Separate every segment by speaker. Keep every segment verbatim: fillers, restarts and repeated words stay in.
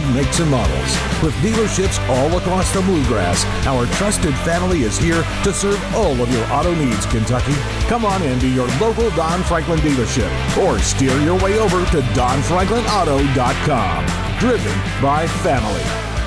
Speaker 1: makes and models. With dealerships all across the Bluegrass, our trusted family is here to serve all of your auto needs, Kentucky. Come on in to your local Don Franklin dealership or steer your way over to don franklin auto dot com. Driven by family.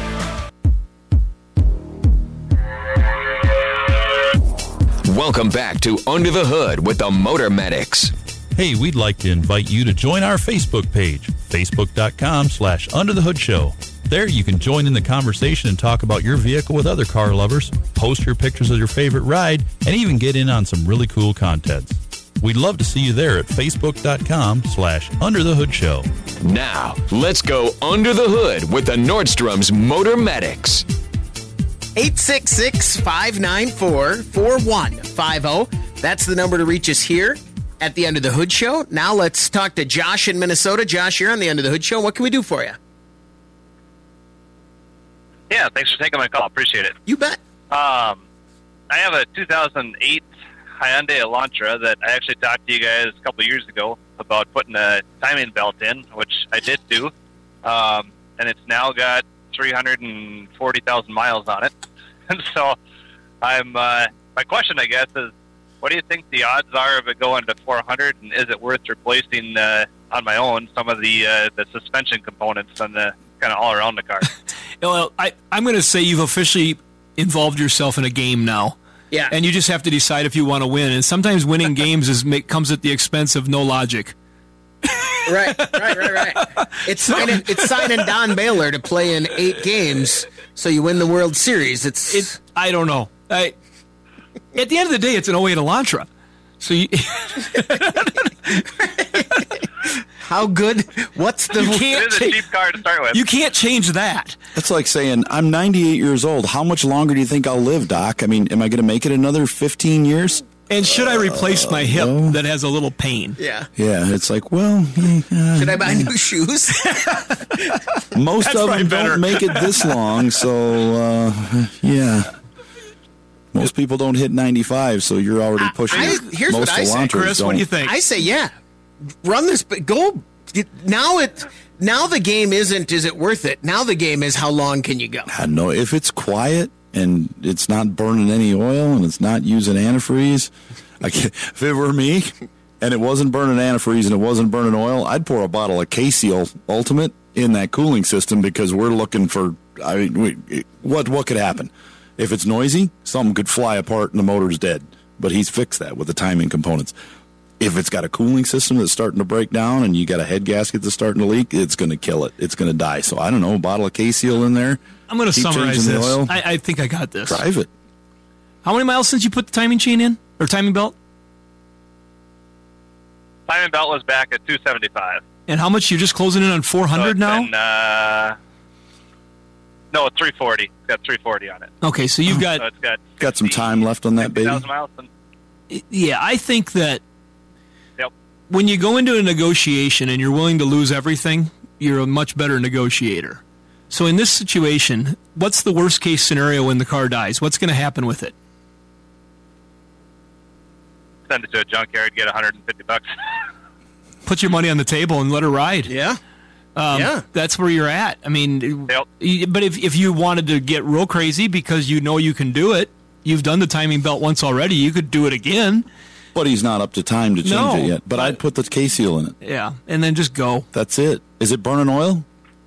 Speaker 2: Welcome back to Under the Hood with the Motor Medics.
Speaker 3: Hey, we'd like to invite you to join our Facebook page, facebook.com slash Under the Hood Show. There you can join in the conversation and talk about your vehicle with other car lovers, post your pictures of your favorite ride, and even get in on some really cool contests. We'd love to see you there at facebook.com slash Under the Hood Show.
Speaker 2: Now, let's go under the hood with the Nordstrom's Motor Medics.
Speaker 4: eight six six, five nine four, four one five zero. That's the number to reach us here at the Under the Hood Show. Now let's talk to Josh in Minnesota. Josh, you're on the Under the Hood Show. What can we do for you?
Speaker 5: Yeah, thanks for taking my call. Appreciate it.
Speaker 4: You bet.
Speaker 5: Um, I have a two thousand eight Hyundai Elantra that I actually talked to you guys a couple of years ago about putting a timing belt in, which I did do. Um, and it's now got three hundred forty thousand miles on it. And so I'm, uh, my question, I guess, is what do you think the odds are of it going to four hundred, and is it worth replacing uh, on my own some of the uh, the suspension components and the kind of all around the car?
Speaker 6: Well, I, I'm going to say you've officially involved yourself in a game now.
Speaker 4: Yeah.
Speaker 6: And you just have to decide if you want to win. And sometimes winning games is make, comes at the expense of no logic.
Speaker 4: Right, right, right, right. It's signing, it's signing Don Baylor to play in eight games so you win the World Series. It's
Speaker 6: it, I don't know. I, at the end of the day, it's an oh eight Elantra. So you,
Speaker 4: how good? What's the?
Speaker 6: You can't
Speaker 5: it is a cheap car to start with.
Speaker 6: You can't change that.
Speaker 7: That's like saying, I'm ninety-eight years old. How much longer do you think I'll live, Doc? I mean, am I going to make it another fifteen years?
Speaker 6: And should I replace my hip
Speaker 7: no.
Speaker 6: that has a little pain?
Speaker 4: Yeah.
Speaker 7: Yeah, it's like, well... Uh,
Speaker 4: should I buy new shoes?
Speaker 7: Most
Speaker 6: That's
Speaker 7: of them
Speaker 6: better.
Speaker 7: don't make it this long, so, uh, yeah. Most people don't hit ninety-five, so you're already pushing
Speaker 4: I,
Speaker 7: it.
Speaker 4: here's
Speaker 7: Most
Speaker 4: what I say,
Speaker 7: Elantras
Speaker 6: Chris,
Speaker 7: don't.
Speaker 6: what do you think?
Speaker 4: I say, yeah. Run this, but go... Now it. Now the game isn't, is it worth it? Now the game is, how long can you go?
Speaker 7: I know. If it's quiet and it's not burning any oil and it's not using antifreeze... I can't, if it were me and it wasn't burning antifreeze and it wasn't burning oil, I'd pour a bottle of K-Seal Ultimate in that cooling system because we're looking for, I mean, we, what what could happen? If it's noisy, something could fly apart and the motor's dead. But he's fixed that with the timing components. If it's got a cooling system that's starting to break down and you got a head gasket that's starting to leak, it's going to kill it. It's going to die. So I don't know, a bottle of K-Seal in there.
Speaker 6: I'm going to
Speaker 7: Keep
Speaker 6: summarize
Speaker 7: changing the
Speaker 6: this.
Speaker 7: oil.
Speaker 6: I, I think I got this.
Speaker 7: Drive it.
Speaker 6: How many miles since you put the timing chain in? Or timing belt?
Speaker 5: Timing belt was back at two seventy-five.
Speaker 6: And how much? You're just closing in on four hundred
Speaker 5: so
Speaker 6: now?
Speaker 5: been, uh, no, it's three forty. It's got three forty on it.
Speaker 6: Okay, so you've got...
Speaker 5: So it's got
Speaker 7: Got some time left on that, baby.
Speaker 5: fifty thousand miles. And,
Speaker 6: Yeah, I think that
Speaker 5: yep.
Speaker 6: when you go into a negotiation and you're willing to lose everything, you're a much better negotiator. So in this situation, what's the worst case scenario when the car dies? What's going to happen with it?
Speaker 5: Send it to a junkyard, get one hundred fifty bucks.
Speaker 6: Put your money on the table and let her ride.
Speaker 4: Yeah.
Speaker 6: Um,
Speaker 4: Yeah.
Speaker 6: That's where you're at. I mean,
Speaker 5: Yep.
Speaker 6: y- but if if you wanted to get real crazy because you know you can do it, you've done the timing belt once already, you could do it again.
Speaker 7: But he's not up to time to change
Speaker 6: No,
Speaker 7: it yet. But,
Speaker 6: but-
Speaker 7: I'd put the K-Seal in it.
Speaker 6: Yeah, and then just go.
Speaker 7: That's it. Is it burning oil?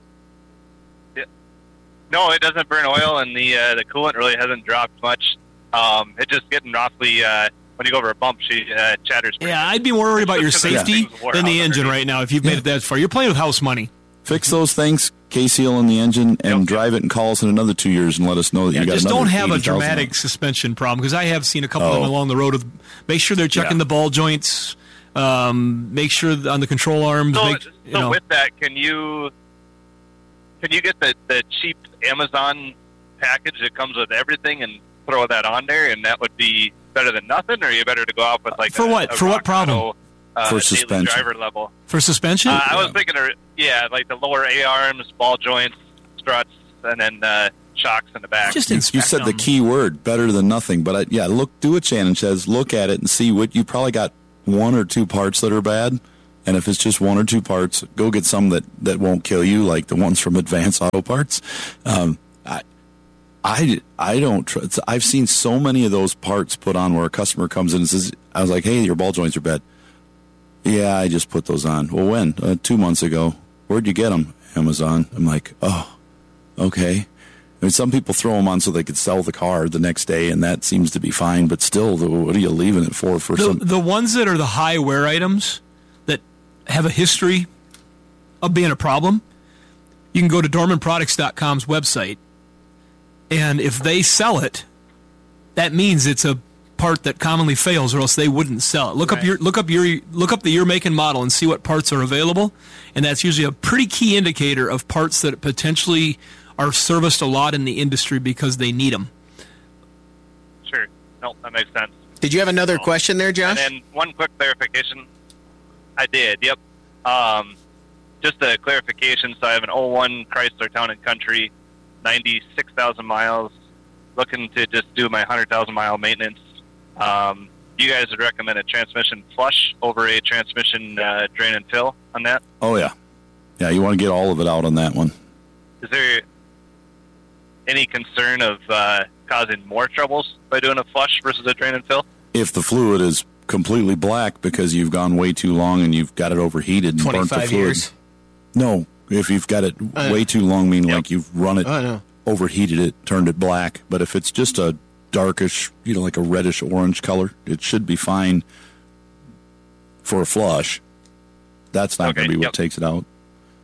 Speaker 5: No, it doesn't burn oil, and the uh, the coolant really hasn't dropped much. Um, it's just getting awfully, uh, when you go over a bump, she uh, chatters.
Speaker 6: Yeah, I'd be more worried about your safety
Speaker 5: Things wore
Speaker 6: than the
Speaker 5: out
Speaker 6: engine
Speaker 5: underneath.
Speaker 6: right now if you've made it that far. You're playing with house money.
Speaker 7: Fix those things, K-Seal in the engine, and
Speaker 5: Yep.
Speaker 7: drive it and call us in another two years and let us know that
Speaker 6: Yeah,
Speaker 7: you got
Speaker 6: just
Speaker 7: another
Speaker 6: don't have a
Speaker 7: eighty thousand
Speaker 6: dramatic
Speaker 7: miles.
Speaker 6: suspension problem because I have seen a couple of
Speaker 7: Oh.
Speaker 6: them along the road. With, make sure they're checking
Speaker 7: Yeah.
Speaker 6: the ball joints. Um, make sure on the control arms.
Speaker 5: So,
Speaker 6: make,
Speaker 5: so
Speaker 6: you know,
Speaker 5: with that, can you can you get the, the cheap Amazon package that comes with everything and throw that on there, and that would be better than nothing, or are you better to go off with like
Speaker 6: For
Speaker 5: a,
Speaker 6: what?
Speaker 5: a
Speaker 6: For what
Speaker 5: Rock
Speaker 6: problem?
Speaker 5: Auto, uh,
Speaker 7: For
Speaker 5: daily
Speaker 7: suspension.
Speaker 5: driver level?
Speaker 6: for suspension.
Speaker 5: Uh, I was thinking, of, yeah, like the lower A arms, ball joints, struts, and then uh, shocks in the back.
Speaker 6: just
Speaker 7: You,
Speaker 6: inspect
Speaker 7: you said the
Speaker 6: them.
Speaker 7: key word, better than nothing. But I, yeah, look, do what Shannon says. Look at it and see what you probably got one or two parts that are bad. And if it's just one or two parts, go get some that, that won't kill you, like the ones from Advanced Auto Parts. Um, I, I, I don't trust. I've seen so many of those parts put on where a customer comes in and says, I was like, hey, your ball joints are bad. Yeah, I just put those on. Well, when? Uh, two months ago. Where'd you get them? Amazon. I'm like, oh, okay. I mean, some people throw them on so they could sell the car the next day, and that seems to be fine. But still, what are you leaving it for? For
Speaker 6: the,
Speaker 7: some
Speaker 6: the ones that are the high wear items that have a history of being a problem, you can go to Dorman Products dot com's website, and if they sell it, that means it's a part that commonly fails, or else they wouldn't sell it. Look right. up your look up your look up the year, make, and model, and see what parts are available, and that's usually a pretty key indicator of parts that potentially are serviced a lot in the industry because they need them.
Speaker 5: Sure, no, that makes sense.
Speaker 4: Did you have another
Speaker 5: oh.
Speaker 4: question there, Josh?
Speaker 5: And then one quick clarification. I did. Yep. Um, just a clarification. So I have an oh one Chrysler Town and Country, ninety-six thousand miles. Looking to just do my one hundred thousand mile maintenance. Um, you guys would recommend a transmission flush over a transmission uh, drain and fill on that?
Speaker 7: Oh, yeah. Yeah, you want to get all of it out on that one.
Speaker 5: Is there any concern of uh, causing more troubles by doing a flush versus a drain and fill?
Speaker 7: If the fluid is completely black because you've gone way too long and you've got it overheated and burnt the fluid.
Speaker 4: years?
Speaker 7: No, if you've got it uh, way too long, mean yep. like you've run it,
Speaker 4: oh, no.
Speaker 7: overheated it, turned it black. But if it's just a darkish, you know, like a reddish orange color, it should be fine for a flush. That's not
Speaker 5: okay,
Speaker 7: going to be what
Speaker 5: yep.
Speaker 7: takes it out.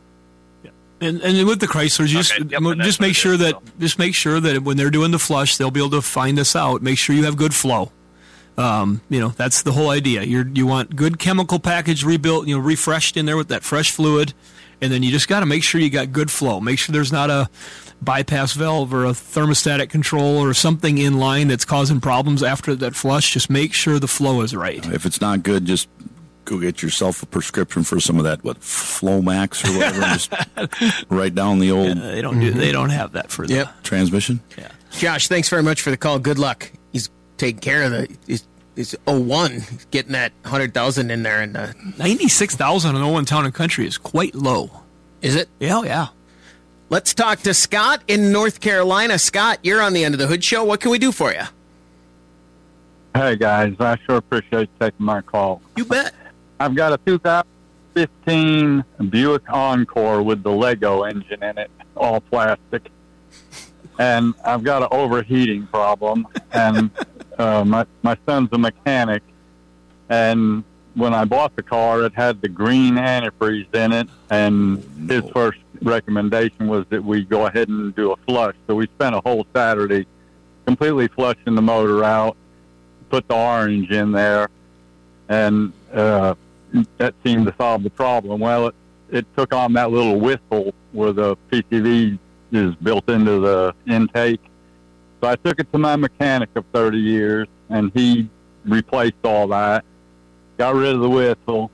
Speaker 6: And and with the Chryslers, just
Speaker 5: okay, yep,
Speaker 6: just make sure that
Speaker 5: so.
Speaker 6: just make sure that when they're doing the flush, they'll be able to find this out. Make sure you have good flow. Um, you know, that's the whole idea. You you want good chemical package rebuilt, you know, refreshed in there with that fresh fluid, and then you just got to make sure you got good flow. Make sure there's not a bypass valve or a thermostatic control or something in line that's causing problems after that flush. Just make sure the flow is right.
Speaker 7: If it's not good, just go get yourself a prescription for some of that, what, Flomax or whatever, and just write down the old.
Speaker 6: Yeah, they don't do. They don't have that for the
Speaker 4: Yep.
Speaker 7: transmission.
Speaker 6: Yeah.
Speaker 4: Josh, thanks very much for the call. Good luck. He's taking care of the. He's, he's oh one, getting that one hundred thousand in there. And uh,
Speaker 6: ninety-six thousand in oh one Town and Country is quite low.
Speaker 4: Is it?
Speaker 6: Yeah, yeah.
Speaker 4: Let's talk to Scott in North Carolina. Scott, you're on the End of the Hood Show. What can we do for you?
Speaker 8: Hey, guys. I sure appreciate you taking my call.
Speaker 4: You bet.
Speaker 8: I've got a two thousand fifteen Buick Encore with the Lego engine in it, all plastic. And I've got an overheating problem. And uh, my, my son's a mechanic. And when I bought the car, it had the green antifreeze in it. And his first recommendation was that we go ahead and do a flush. So we spent a whole Saturday completely flushing the motor out, put the orange in there, and uh, that seemed to solve the problem. Well, it, it took on that little whistle where the P C V is built into the intake. So I took it to my mechanic of thirty years, and he replaced all that, got rid of the whistle.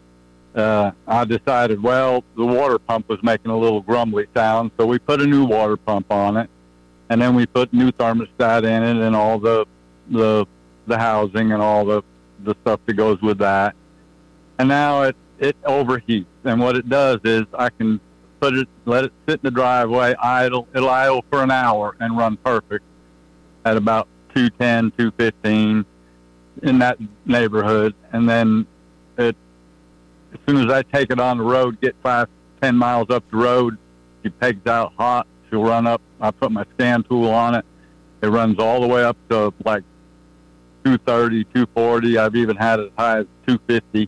Speaker 8: Uh, I decided, well, the water pump was making a little grumbly sound, so we put a new water pump on it, and then we put new thermostat in it and all the the the housing and all the, the stuff that goes with that. And now it, it overheats. And what it does is I can put it, let it sit in the driveway, idle. It'll idle for an hour and run perfect at about two ten, two fifteen in that neighborhood. And then it, as soon as I take it on the road, get five, ten miles up the road, she pegs out hot. She'll run up. I put my scan tool on it. It runs all the way up to like two thirty, two forty. I've even had it as high as two fifty.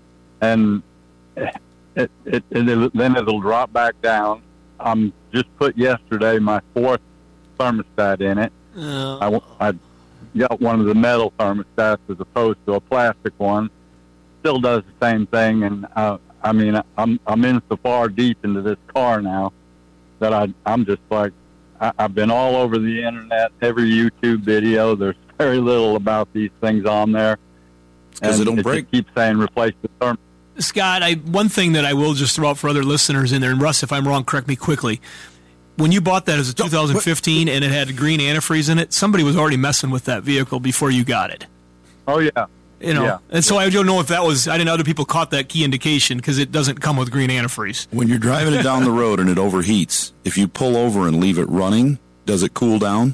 Speaker 8: And it, it, it, it, then it'll drop back down. I'm just put yesterday my fourth thermostat in it. Oh. I, I got one of the metal thermostats as opposed to a plastic one. Still does the same thing. And uh, I mean, I'm I'm in so far deep into this car now that I I'm just like, I, I've been all over the internet, every YouTube video. There's very little about these things on there.
Speaker 7: Because they don't
Speaker 8: it
Speaker 7: break.
Speaker 8: Keep saying replace the thermostat.
Speaker 6: Scott, I, one thing that I will just throw out for other listeners in there, and Russ, if I'm wrong, correct me quickly. When you bought that as a two thousand fifteen and it had green antifreeze in it, somebody was already messing with that vehicle before you got it.
Speaker 8: Oh, yeah.
Speaker 6: You know,
Speaker 8: Yeah.
Speaker 6: and so I don't know if that was. I didn't know other people caught that key indication because it doesn't come with green antifreeze.
Speaker 7: When you're driving it down the road and it overheats, if you pull over and leave it running, does it cool down?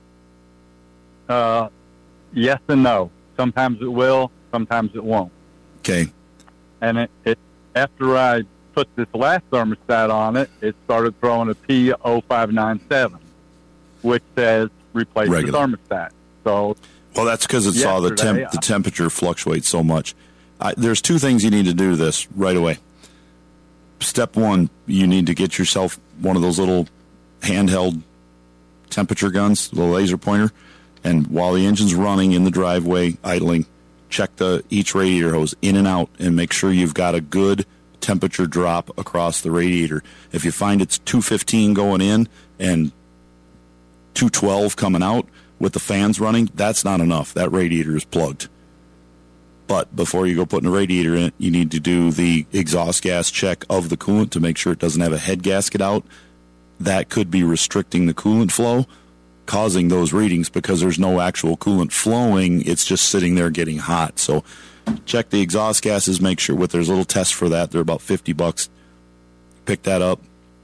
Speaker 8: Uh, yes and no. Sometimes it will, sometimes it won't.
Speaker 7: Okay.
Speaker 8: And it, it after I put this last thermostat on it, it started throwing a P zero five nine seven, which says replace
Speaker 7: Regular.
Speaker 8: the thermostat. So,
Speaker 7: Well, that's because it saw the temp,
Speaker 8: Yesterday,
Speaker 7: the temperature fluctuate so much. I, there's two things you need to do this right away. Step one, you need to get yourself one of those little handheld temperature guns, the laser pointer, and while the engine's running in the driveway, idling, check the each radiator hose in and out and make sure you've got a good temperature drop across the radiator. If you find it's two fifteen going in and two twelve coming out with the fans running, that's not enough. That radiator is plugged. But before you go putting a radiator in it, you need to do the exhaust gas check of the coolant to make sure it doesn't have a head gasket out. That could be restricting the coolant flow, causing those readings because there's no actual coolant flowing. It's just sitting there getting hot. So check the exhaust gases, make sure with there's a little test for that. They're about fifty bucks. Pick that up,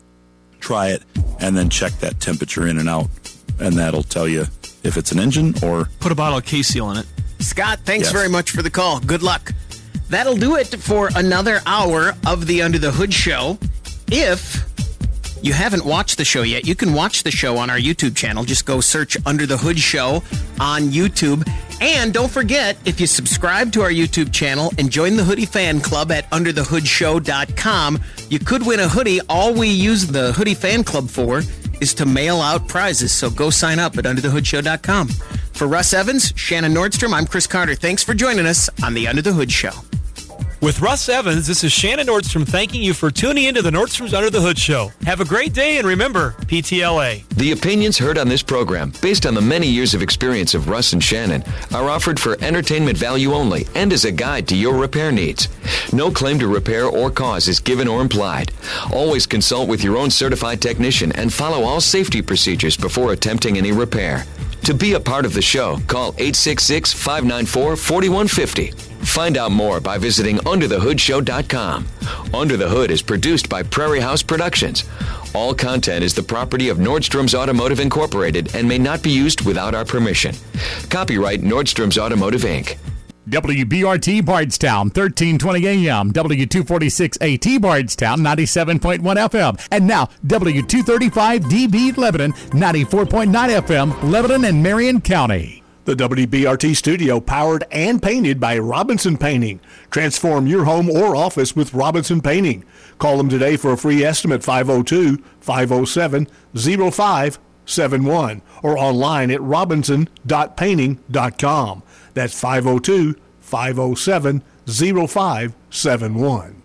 Speaker 7: try it, and then check that temperature in and out. And that'll tell you if it's an engine or...
Speaker 6: Put a bottle of K-Seal in it.
Speaker 4: Scott, thanks
Speaker 7: Yes.
Speaker 4: very much for the call. Good luck. That'll do it for another hour of the Under the Hood Show. If you haven't watched the show yet, you can watch the show on our YouTube channel. Just go search Under the Hood Show on YouTube. And don't forget, if you subscribe to our YouTube channel and join the Hoodie Fan Club at under the hood show dot com, you could win a hoodie. All we use the Hoodie Fan Club for is to mail out prizes. So go sign up at under the hood show dot com. For Russ Evans, Shannon Nordstrom, I'm Chris Carter. Thanks for joining us on the Under the Hood Show.
Speaker 9: With Russ Evans, this is Shannon Nordstrom thanking you for tuning into the Nordstrom's Under the Hood Show. Have a great day, and remember, P T L A.
Speaker 2: The opinions heard on this program, based on the many years of experience of Russ and Shannon, are offered for entertainment value only and as a guide to your repair needs. No claim to repair or cause is given or implied. Always consult with your own certified technician and follow all safety procedures before attempting any repair. To be a part of the show, call eight six six, five nine four, four one five zero. Find out more by visiting under the hood show dot com. Under the Hood is produced by Prairie House Productions. All content is the property of Nordstrom's Automotive Incorporated and may not be used without our permission. Copyright Nordstrom's Automotive, Incorporated.
Speaker 10: W B R T Bardstown, thirteen twenty A M, W two forty-six A T Bardstown, ninety-seven point one F M, and now W two thirty-five D B Lebanon, ninety-four point nine F M, Lebanon and Marion County.
Speaker 11: The W B R T studio powered and painted by Robinson Painting. Transform your home or office with Robinson Painting. Call them today for a free estimate, five oh two, five oh seven, oh five seven one, or online at robinson dot painting dot com. That's five oh two, five oh seven, oh five seven one.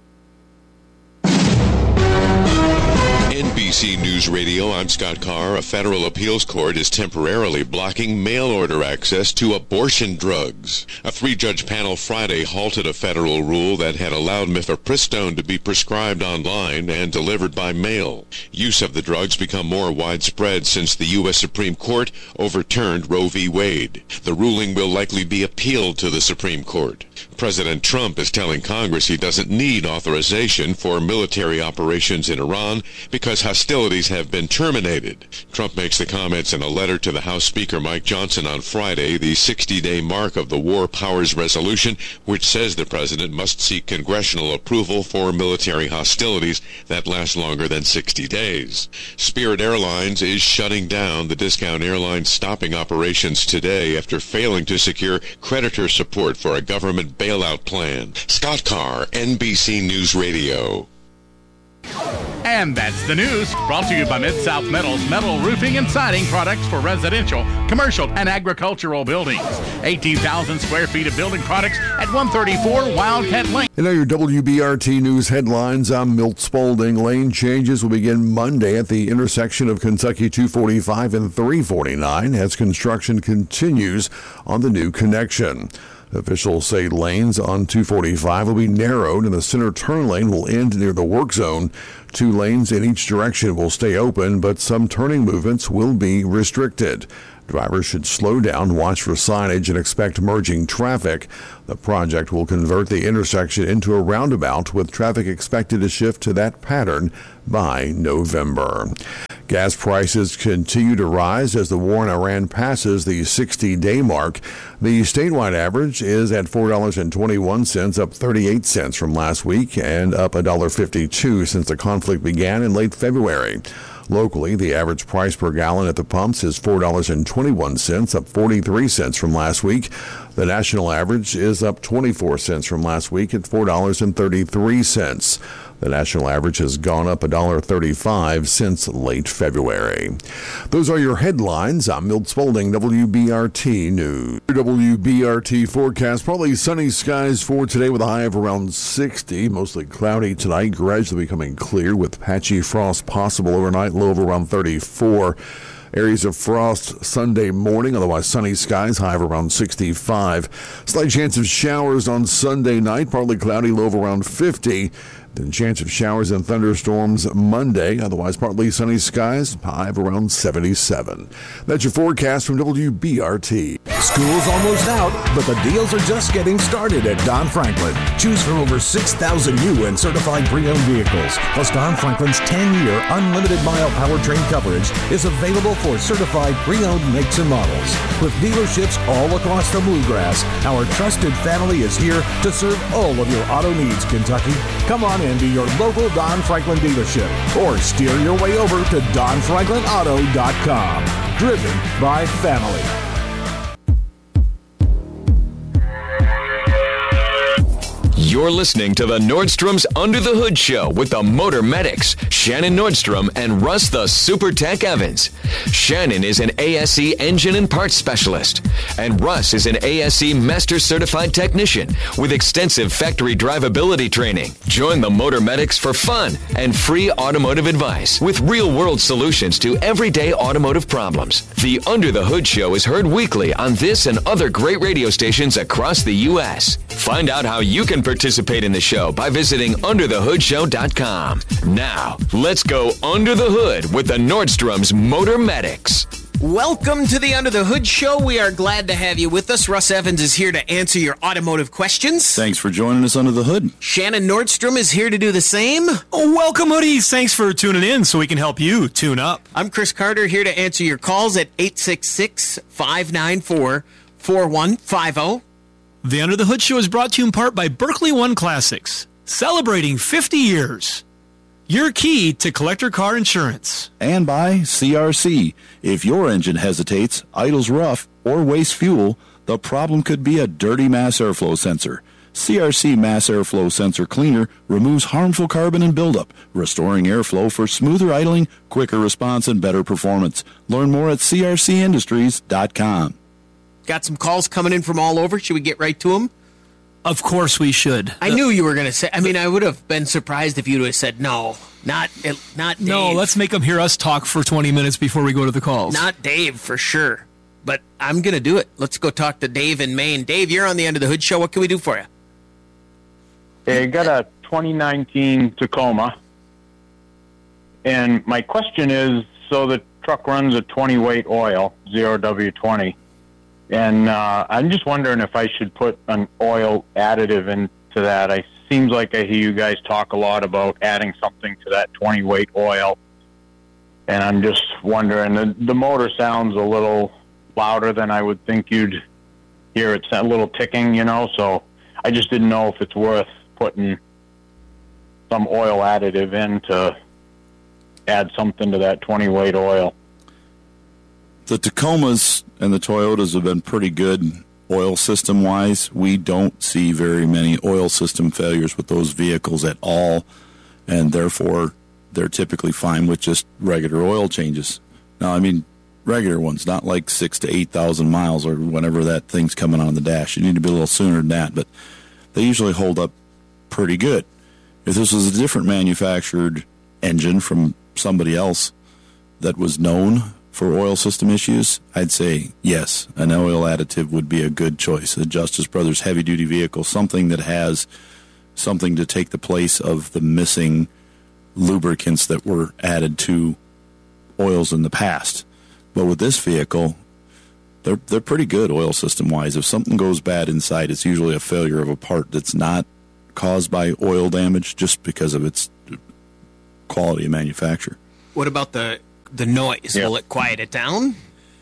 Speaker 12: N B C News Radio, I'm Scott Carr. A federal appeals court is temporarily blocking mail-order access to abortion drugs. A three-judge panel Friday halted a federal rule that had allowed mifepristone to be prescribed online and delivered by mail. Use of the drugs become more widespread since the U S Supreme Court overturned Roe v. Wade. The ruling will likely be appealed to the Supreme Court. President Trump is telling Congress he doesn't need authorization for military operations in Iran because hostilities have been terminated. Trump makes the comments in a letter to the House Speaker Mike Johnson on Friday, the sixty-day mark of the War Powers Resolution, which says the president must seek congressional approval for military hostilities that last longer than sixty days. Spirit Airlines is shutting down. The discount airline stopping operations today after failing to secure creditor support for a government bailout plan. Scott Carr, N B C News Radio.
Speaker 10: And that's the news, brought to you by Mid-South Metals, metal roofing and siding products for residential, commercial, and agricultural buildings. eighteen thousand square feet of building products at one thirty-four Wildcat Lane.
Speaker 13: And now your W B R T News headlines. I'm Milt Spaulding. Lane changes will begin Monday at the intersection of Kentucky two forty-five and three forty-nine as construction continues on the new connection. Officials say lanes on two forty-five will be narrowed and the center turn lane will end near the work zone. Two lanes in each direction will stay open, but some turning movements will be restricted. Drivers should slow down, watch for signage, and expect merging traffic. The project will convert the intersection into a roundabout, with traffic expected to shift to that pattern by November. Gas prices continue to rise as the war in Iran passes the sixty-day mark. The statewide average is at four dollars and twenty-one cents, up thirty-eight cents from last week, and up one dollar and fifty-two cents since the conflict began in late February. Locally, the average price per gallon at the pumps is four dollars and twenty-one cents, up forty-three cents from last week. The national average is up twenty-four cents from last week at four dollars and thirty-three cents. The national average has gone up one dollar and thirty-five cents since late February. Those are your headlines. I'm Milt Spaulding, W B R T News. W B R T forecast, probably sunny skies for today with a high of around sixty. Mostly cloudy tonight, gradually becoming clear with patchy frost possible overnight, low of around thirty-four. Areas of frost Sunday morning, otherwise sunny skies, high of around sixty-five. Slight chance of showers on Sunday night, partly cloudy, low of around fifty. Then chance of showers and thunderstorms Monday, otherwise partly sunny skies, high of around seventy-seven. That's your forecast from W B R T.
Speaker 1: School's almost out, but the deals are just getting started at Don Franklin. Choose from over six thousand new and certified pre-owned vehicles. Plus, Don Franklin's ten-year unlimited mile powertrain coverage is available for certified pre-owned makes and models. With dealerships all across the Bluegrass, our trusted family is here to serve all of your auto needs, Kentucky. Come on into your local Don Franklin dealership or steer your way over to don franklin auto dot com. Driven by family.
Speaker 2: You're listening to the Nordstrom's Under the Hood Show with the Motor Medics, Shannon Nordstrom and Russ the Super Tech Evans. Shannon is an A S E engine and parts specialist, and Russ is an A S E Master Certified Technician with extensive factory drivability training. Join the Motor Medics for fun and free automotive advice with real-world solutions to everyday automotive problems. The Under the Hood Show is heard weekly on this and other great radio stations across the U S Find out how you can participate in the show by visiting under the hood show dot com. Now, let's go under the hood with the Nordstrom's Motor Medics.
Speaker 4: Welcome to the Under the Hood Show. We are glad to have you with us. Russ Evans is here to answer your automotive questions.
Speaker 7: Thanks for joining us under the hood.
Speaker 4: Shannon Nordstrom is here to do the same.
Speaker 6: Oh, welcome, Hoodies. Thanks for tuning in so we can help you tune up.
Speaker 4: I'm Chris Carter, here to answer your calls at eight six six, five nine four, four one five zero.
Speaker 6: The Under the Hood Show is brought to you in part by Berkeley One Classics, celebrating fifty years. Your key to collector car insurance.
Speaker 7: And by C R C. If your engine hesitates, idles rough, or wastes fuel, the problem could be a dirty mass airflow sensor. C R C Mass Airflow Sensor Cleaner removes harmful carbon and buildup, restoring airflow for smoother idling, quicker response, and better performance. Learn more at c r c industries dot com.
Speaker 4: Got some calls coming in from all over. Should we get right to them?
Speaker 6: Of course we should.
Speaker 4: I knew you were going to say. I mean, I would have been surprised if you would have said no. Not, not Dave.
Speaker 6: No, let's make them hear us talk for twenty minutes before we go to the calls.
Speaker 4: Not Dave, for sure. But I'm going to do it. Let's go talk to Dave in Maine. Dave, you're on the Under the Hood Show. What can we do for you?
Speaker 14: Hey, I got a twenty nineteen Tacoma. And my question is, so the truck runs a twenty weight oil, zero W twenty. And uh, I'm just wondering if I should put an oil additive into that. It seems like I hear you guys talk a lot about adding something to that twenty weight oil. And I'm just wondering, the, the motor sounds a little louder than I would think you'd hear. It's a little ticking, you know, so I just didn't know if it's worth putting some oil additive in to add something to that twenty weight oil.
Speaker 7: The Tacomas and the Toyotas have been pretty good oil system-wise. We don't see very many oil system failures with those vehicles at all, and therefore they're typically fine with just regular oil changes. Now, I mean, regular ones, not like six to eight thousand miles or whenever that thing's coming on the dash. You need to be a little sooner than that, but they usually hold up pretty good. If this was a different manufactured engine from somebody else that was known for oil system issues, I'd say yes, an oil additive would be a good choice. A Justice Brothers heavy-duty vehicle, something that has something to take the place of the missing lubricants that were added to oils in the past. But with this vehicle, they're they're pretty good oil system wise. If something goes bad inside, it's usually a failure of a part that's not caused by oil damage, just because of its quality of manufacture.
Speaker 4: What about the the noise?
Speaker 7: Yeah.
Speaker 4: Will it quiet it down?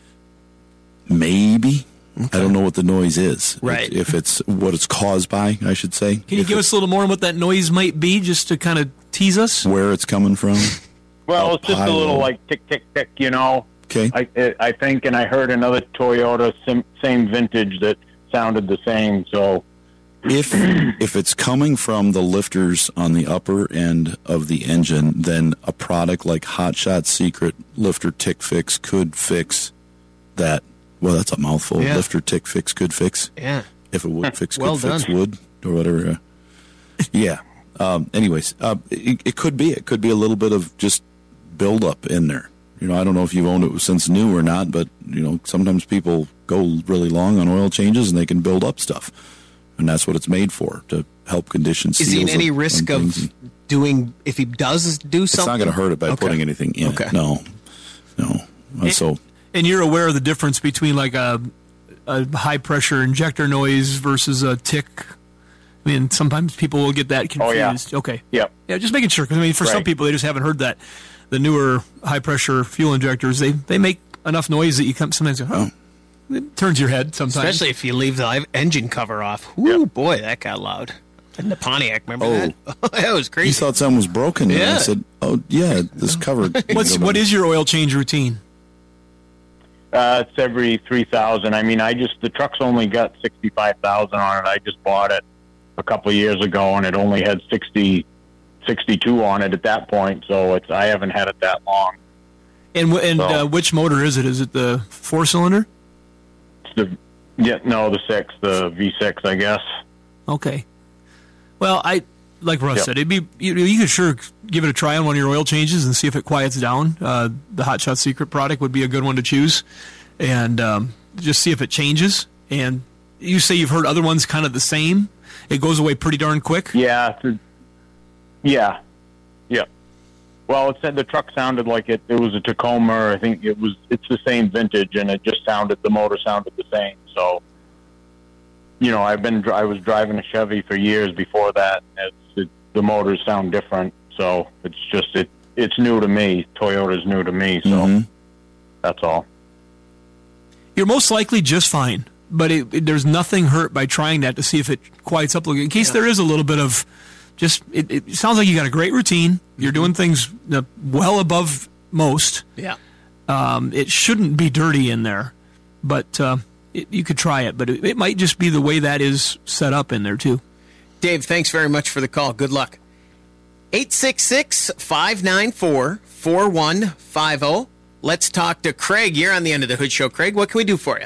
Speaker 7: Maybe. Okay. I don't know what the noise is.
Speaker 4: Right.
Speaker 7: If it's what it's caused by, I should say.
Speaker 6: Can you
Speaker 7: if
Speaker 6: give us a little more on what that noise might be, just to kind of tease us?
Speaker 7: Where it's coming from?
Speaker 14: Well, it's just a little like tick, tick, tick, you know.
Speaker 7: Okay.
Speaker 14: I, I think, and I heard another Toyota, sim, same vintage, that sounded the same, so...
Speaker 7: If if it's coming from the lifters on the upper end of the engine, then a product like Hot Shot Secret Lifter Tick Fix could fix that. Well, that's a mouthful.
Speaker 4: Yeah.
Speaker 7: Lifter Tick Fix could fix.
Speaker 4: Yeah.
Speaker 7: If it would fix,
Speaker 4: Well
Speaker 7: could fix
Speaker 4: done.
Speaker 7: wood or whatever. Uh, yeah. Um, anyways, uh, it, it could be. It could be a little bit of just buildup in there. You know, I don't know if you've owned it since new or not, but, you know, sometimes people go really long on oil changes and they can build up stuff. And that's what it's made for, to help condition seals.
Speaker 4: Is he in any
Speaker 7: on-
Speaker 4: risk
Speaker 7: on
Speaker 4: of
Speaker 7: things.
Speaker 4: doing, if he does do
Speaker 7: It's
Speaker 4: something?
Speaker 7: not going to hurt it by
Speaker 4: Okay.
Speaker 7: putting anything in
Speaker 4: Okay.
Speaker 7: it. No. No. Uh, so,
Speaker 6: And you're aware of the difference between like a, a high pressure injector noise versus a tick? I mean, sometimes people will get that
Speaker 14: Oh, yeah.
Speaker 6: confused. Okay.
Speaker 14: Yep.
Speaker 6: Yeah, just making sure. Because, I mean, for some
Speaker 14: Right.
Speaker 6: people, they just haven't heard that. The newer high pressure fuel injectors, they, they make enough noise that you come sometimes go, oh. It turns your head sometimes.
Speaker 4: Especially if you leave the live engine cover off. Ooh, boy, that got loud. And the Pontiac, remember
Speaker 7: Oh.
Speaker 4: that? That was
Speaker 7: you
Speaker 4: crazy.
Speaker 7: thought something was broken. And
Speaker 4: Yeah.
Speaker 7: I said, oh, yeah, this cover.
Speaker 6: What's what is your oil change routine?
Speaker 14: Uh, it's every three thousand. I mean, I just, the truck's only got sixty-five thousand on it. I just bought it a couple of years ago, and it only had sixty, sixty-two on it at that point, so it's, I haven't had it that long.
Speaker 6: And wh- and
Speaker 14: So-
Speaker 6: uh, which motor is it? Is it the four cylinder?
Speaker 14: It's the, yeah, no, the six, the V six, I guess.
Speaker 6: Okay. Well, I like Russ
Speaker 14: Yep.
Speaker 6: said, it'd be you, you could sure give it a try on one of your oil changes and see if it quiets down. Uh, the Hot Shot Secret product would be a good one to choose, and um, just see if it changes. And you say you've heard other ones kind of the same. It goes away pretty darn quick.
Speaker 14: Yeah, it's a, yeah, yeah. Well, it said the truck sounded like it. It was a Tacoma. I think it was. It's the same vintage, and it just sounded. The motor sounded the same. So, you know, I've been. I was driving a Chevy for years before that. It's it, the motors sound different. So it's just it. It's new to me. Toyota's new to me. So
Speaker 7: Mhm.
Speaker 14: that's all.
Speaker 6: You're most likely just fine, but it, it- there's nothing hurt by trying that to see if it quiets up a little. In case there is a little bit of just, it, it sounds like you got a great routine. You're doing things uh, well above most.
Speaker 4: Yeah.
Speaker 6: Um, it shouldn't be dirty in there, but uh, it, you could try it. But it, it might just be the way that is set up in there too.
Speaker 4: Dave, thanks very much for the call. Good luck. eight six six, five nine four, four one five zero. Let's talk to Craig. You're on the End of the Hood Show. Craig, what can we do for you?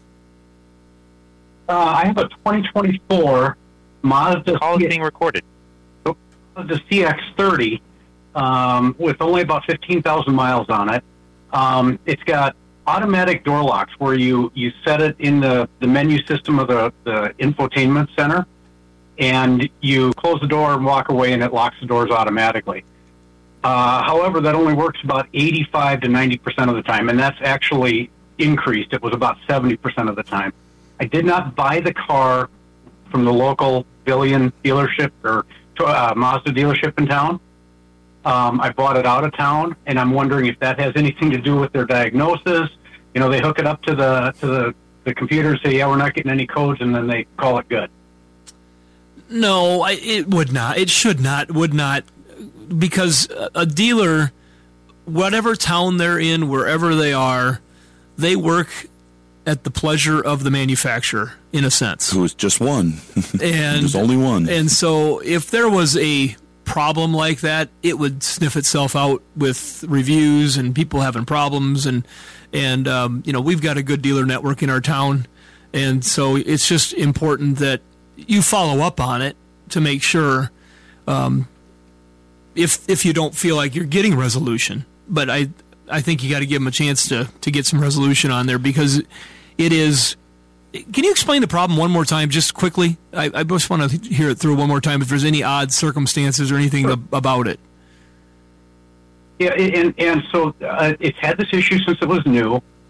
Speaker 15: Uh, I have a twenty twenty-four Mazda.
Speaker 5: Call is being recorded.
Speaker 15: The C X thirty um, with only about fifteen thousand miles on it. Um, it's got automatic door locks where you, you set it in the, the menu system of the, the infotainment center, and you close the door and walk away, and it locks the doors automatically. Uh, however, that only works about eighty-five to ninety percent of the time, and that's actually increased. It was about seventy percent of the time. I did not buy the car from the local Billion dealership or uh, Mazda dealership in town. Um, I bought it out of town, and I'm wondering if that has anything to do with their diagnosis. You know, they hook it up to the to the, the computer and say, yeah, we're not getting any codes, and then they call it good.
Speaker 6: No, I, it would not. It should not. Would not, because a a dealer, whatever town they're in, wherever they are, they work at the pleasure of the manufacturer, in a sense.
Speaker 7: Who is just one.
Speaker 6: And
Speaker 7: There's only one.
Speaker 6: And so if there was a problem like that, it would sniff itself out with reviews and people having problems. And, and um, you know, we've got a good dealer network in our town. And so it's just important that you follow up on it to make sure um, if if you don't feel like you're getting resolution. But I I think you got to give them a chance to, to get some resolution on there, because it is... Can you explain the problem one more time, just quickly? I, I just want to hear it through one more time, if there's any odd circumstances or anything
Speaker 15: Sure.
Speaker 6: ab- about it.
Speaker 15: Yeah, and and so uh, it's had this issue since it was new,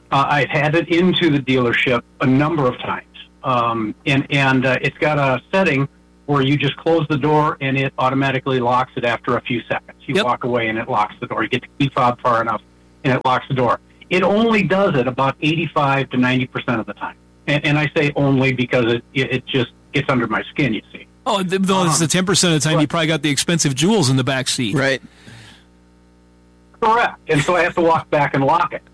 Speaker 15: Uh, I've had it into the dealership a number of times, um, and and uh, it's got a setting where you just close the door and it automatically locks it after a few seconds. You
Speaker 6: Yep.
Speaker 15: walk away and it locks the door. You get the key fob far enough and it locks the door. It only does it about eighty-five to ninety percent of the time, and, and I say only because it it just gets under my skin. You see.
Speaker 6: Oh, th- though it's the ten percent of the time you probably got the expensive jewels in the back seat.
Speaker 4: Right.
Speaker 15: Correct. And so I have to walk back and lock it.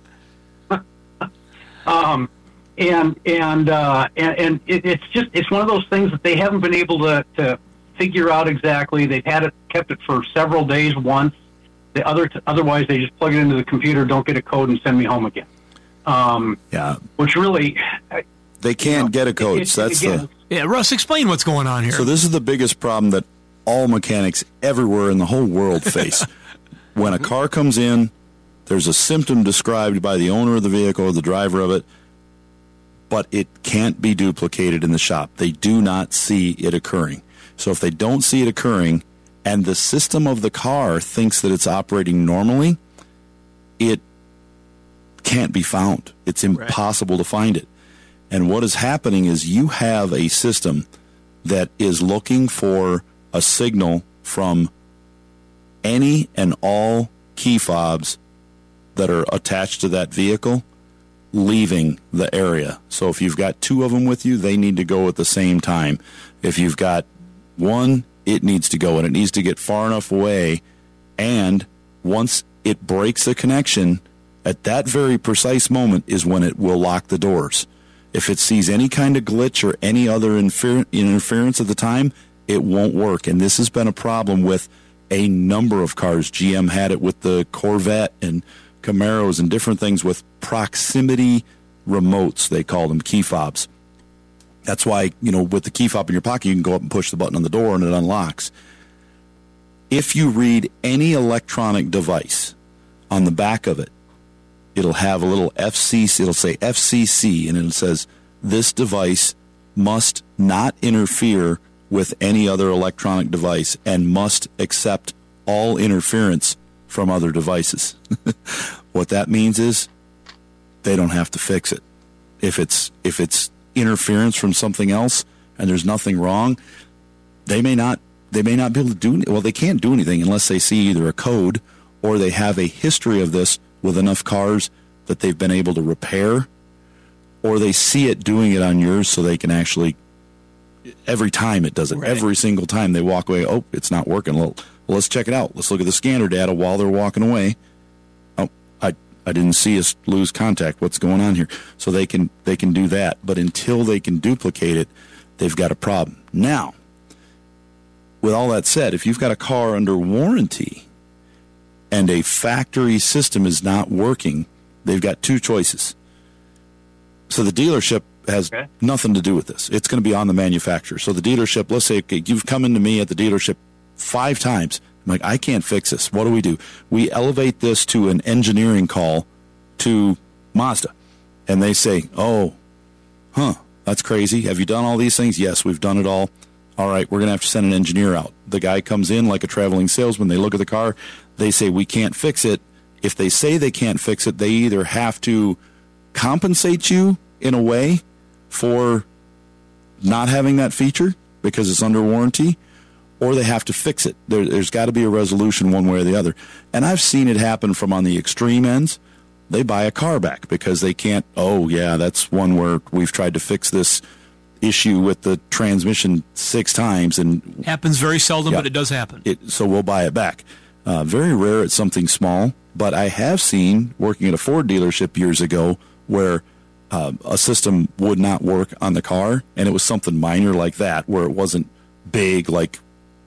Speaker 15: um, and and uh, and, and it, it's just it's one of those things that they haven't been able to, to figure out exactly. They've had it kept it for several days once. The other t- otherwise they just plug it into the computer, don't get a code, and send me home again. Um,
Speaker 7: yeah.
Speaker 15: Which really
Speaker 7: they can't you know, get a code.
Speaker 15: It,
Speaker 7: so that's
Speaker 15: again,
Speaker 7: the
Speaker 6: yeah. Russ, explain what's going on here.
Speaker 7: So this is the biggest problem that all mechanics everywhere in the whole world face. When a car comes in, there's a symptom described by the owner of the vehicle or the driver of it, but it can't be duplicated in the shop. They do not see it occurring. So if they don't see it occurring and the system of the car thinks that it's operating normally, it can't be found. It's impossible right. to find it. And what is happening is you have a system that is looking for a signal from any and all key fobs that are attached to that vehicle leaving the area. So if you've got two of them with you, they need to go at the same time. If you've got one, it needs to go, and it needs to get far enough away. And once it breaks the connection, at that very precise moment is when it will lock the doors. If it sees any kind of glitch or any other infer- interference at the time, it won't work. And this has been a problem with a number of cars. G M had it with the Corvette and Camaros and different things with proximity remotes, they call them, key fobs. That's why, you know, with the key fob in your pocket, you can go up and push the button on the door and it unlocks. If you read any electronic device on the back of it, it'll have a little F C C, it'll say F C C, and it says this device must not interfere with any other electronic device and must accept all interference from other devices. What that means is they don't have to fix it. If it's if it's interference from something else and there's nothing wrong, they may not they may not be able to do well, they can't do anything unless they see either a code or they have a history of this with enough cars that they've been able to repair, or they see it doing it on yours so they can actually, every time it does it, right. every single time they walk away, oh, it's not working. Well, well, let's check it out. Let's look at the scanner data while they're walking away. Oh, I I didn't see us lose contact. What's going on here? So they can they can do that. But until they can duplicate it, they've got a problem. Now, with all that said, if you've got a car under warranty and a factory system is not working, they've got two choices. So the dealership has okay. nothing to do with this. It's going to be on the manufacturer. So the dealership, let's say okay, you've come into me at the dealership five times. I'm like, I can't fix this. What do we do? We elevate this to an engineering call to Mazda. And they say, oh, huh, that's crazy. Have you done all these things? Yes, we've done it all. All right, we're going to have to send an engineer out. The guy comes in like a traveling salesman. They look at the car. They say, we can't fix it. If they say they can't fix it, they either have to compensate you in a way for not having that feature because it's under warranty, or they have to fix it. There, there's got to be a resolution one way or the other. And I've seen it happen from on the extreme ends. They buy a car back because they can't, oh, yeah, that's one where we've tried to fix this issue with the transmission six times. And
Speaker 6: happens very seldom, yeah, but it does happen.
Speaker 7: It, so we'll buy it back. Uh, very rare it's something small, but I have seen, working at a Ford dealership years ago, where uh, a system would not work on the car, and it was something minor like that, where it wasn't big, like,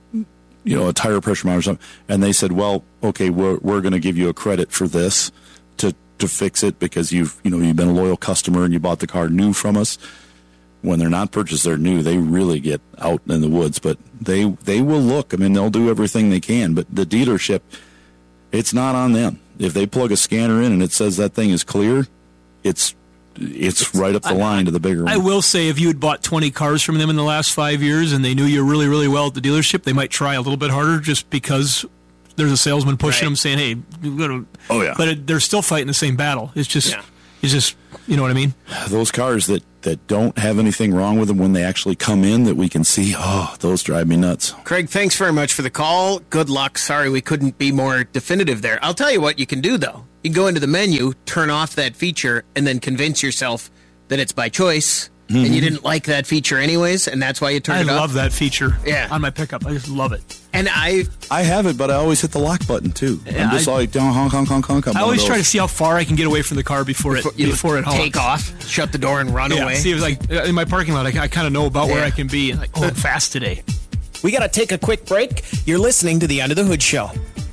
Speaker 7: you know, a tire pressure monitor or something. And they said, well, okay, we're we're going to give you a credit for this to to fix it because you've you know you've been a loyal customer and you bought the car new from us. When they're not purchased, they're new. They really get out in the woods, but they they will look. I mean, they'll do everything they can. But the dealership, it's not on them. If they plug a scanner in and it says that thing is clear, it's it's, it's right up the I, line to the bigger one.
Speaker 6: I will say, if you had bought twenty cars from them in the last five years and they knew you really, really well at the dealership, they might try a little bit harder just because there's a salesman pushing right. them saying, hey, we've got to.
Speaker 7: Oh, yeah.
Speaker 6: But it, they're still fighting the same battle. It's just,
Speaker 4: yeah.
Speaker 6: It's just, you know what I mean?
Speaker 7: Those cars that, that don't have anything wrong with them when they actually come in that we can see, oh, those drive me nuts.
Speaker 4: Craig, thanks very much for the call. Good luck. Sorry we couldn't be more definitive there. I'll tell you what you can do, though. You can go into the menu, turn off that feature, and then convince yourself that it's by choice, mm-hmm. and you didn't like that feature anyways, and that's why you turned
Speaker 6: I
Speaker 4: it off.
Speaker 6: I love that feature
Speaker 4: yeah.
Speaker 6: on my pickup. I just love it.
Speaker 4: And I
Speaker 7: I have it, but I always hit the lock button, too. Yeah, I'm just I, like, down, honk, honk, honk, honk.
Speaker 6: I always try to see how far I can get away from the car before it, before, before it honks.
Speaker 4: Take off, shut the door, and run
Speaker 6: yeah,
Speaker 4: away.
Speaker 6: See, it was like, in my parking lot, I, I kind of know about yeah. where I can be, and like, oh, I'm fast today.
Speaker 4: We got to take a quick break. You're listening to the Under the Hood Show.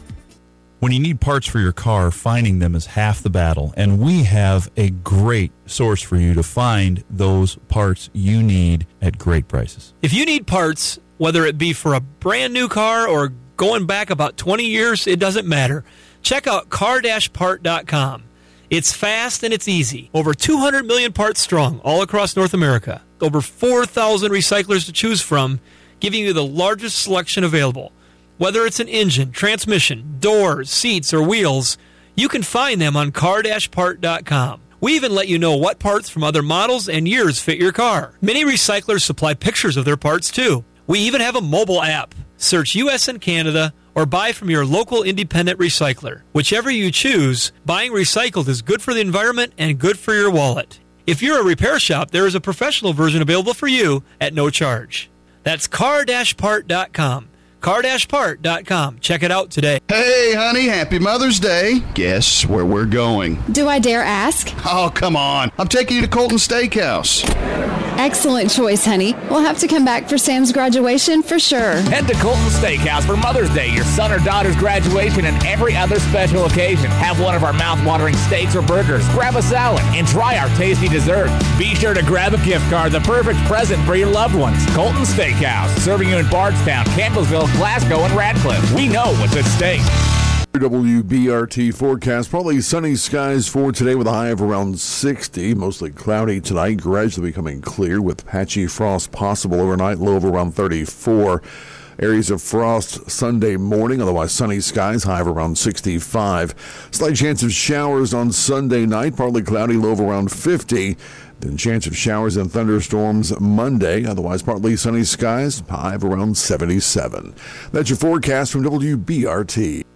Speaker 3: When you need parts for your car, finding them is half the battle, and we have a great source for you to find those parts you need at great prices.
Speaker 9: If you need parts, whether it be for a brand new car or going back about twenty years, it doesn't matter. Check out car dash part dot com. It's fast and it's easy. Over two hundred million parts strong all across North America. Over four thousand recyclers to choose from, giving you the largest selection available. Whether it's an engine, transmission, doors, seats, or wheels, you can find them on car dash part dot com. We even let you know what parts from other models and years fit your car. Many recyclers supply pictures of their parts, too. We even have a mobile app. Search U S and Canada or buy from your local independent recycler. Whichever you choose, buying recycled is good for the environment and good for your wallet. If you're a repair shop, there is a professional version available for you at no charge. That's car dash part dot com. car dash part dot com. Check it out today.
Speaker 16: Hey, honey, happy Mother's Day. Guess where we're going?
Speaker 17: Do I dare ask?
Speaker 16: Oh, come on. I'm taking you to Colton Steakhouse.
Speaker 17: Excellent choice, honey. We'll have to come back for Sam's graduation for sure.
Speaker 18: Head to Colton Steakhouse for Mother's Day, your son or daughter's graduation, and every other special occasion. Have one of our mouth-watering steaks or burgers, grab a salad, and try our tasty dessert. Be sure to grab a gift card, the perfect present for your loved ones. Colton Steakhouse, serving you in Bardstown, Campbellsville, Glasgow, and Radcliffe. We know what's at stake.
Speaker 13: W B R T forecast. Probably sunny skies for today with a high of around sixty. Mostly cloudy tonight, gradually becoming clear with patchy frost possible overnight, low of around thirty-four. Areas of frost Sunday morning, otherwise sunny skies, high of around sixty-five. Slight chance of showers on Sunday night, partly cloudy, low of around fifty. Then chance of showers and thunderstorms Monday, otherwise partly sunny skies, high of around seventy-seven. That's your forecast from W B R T.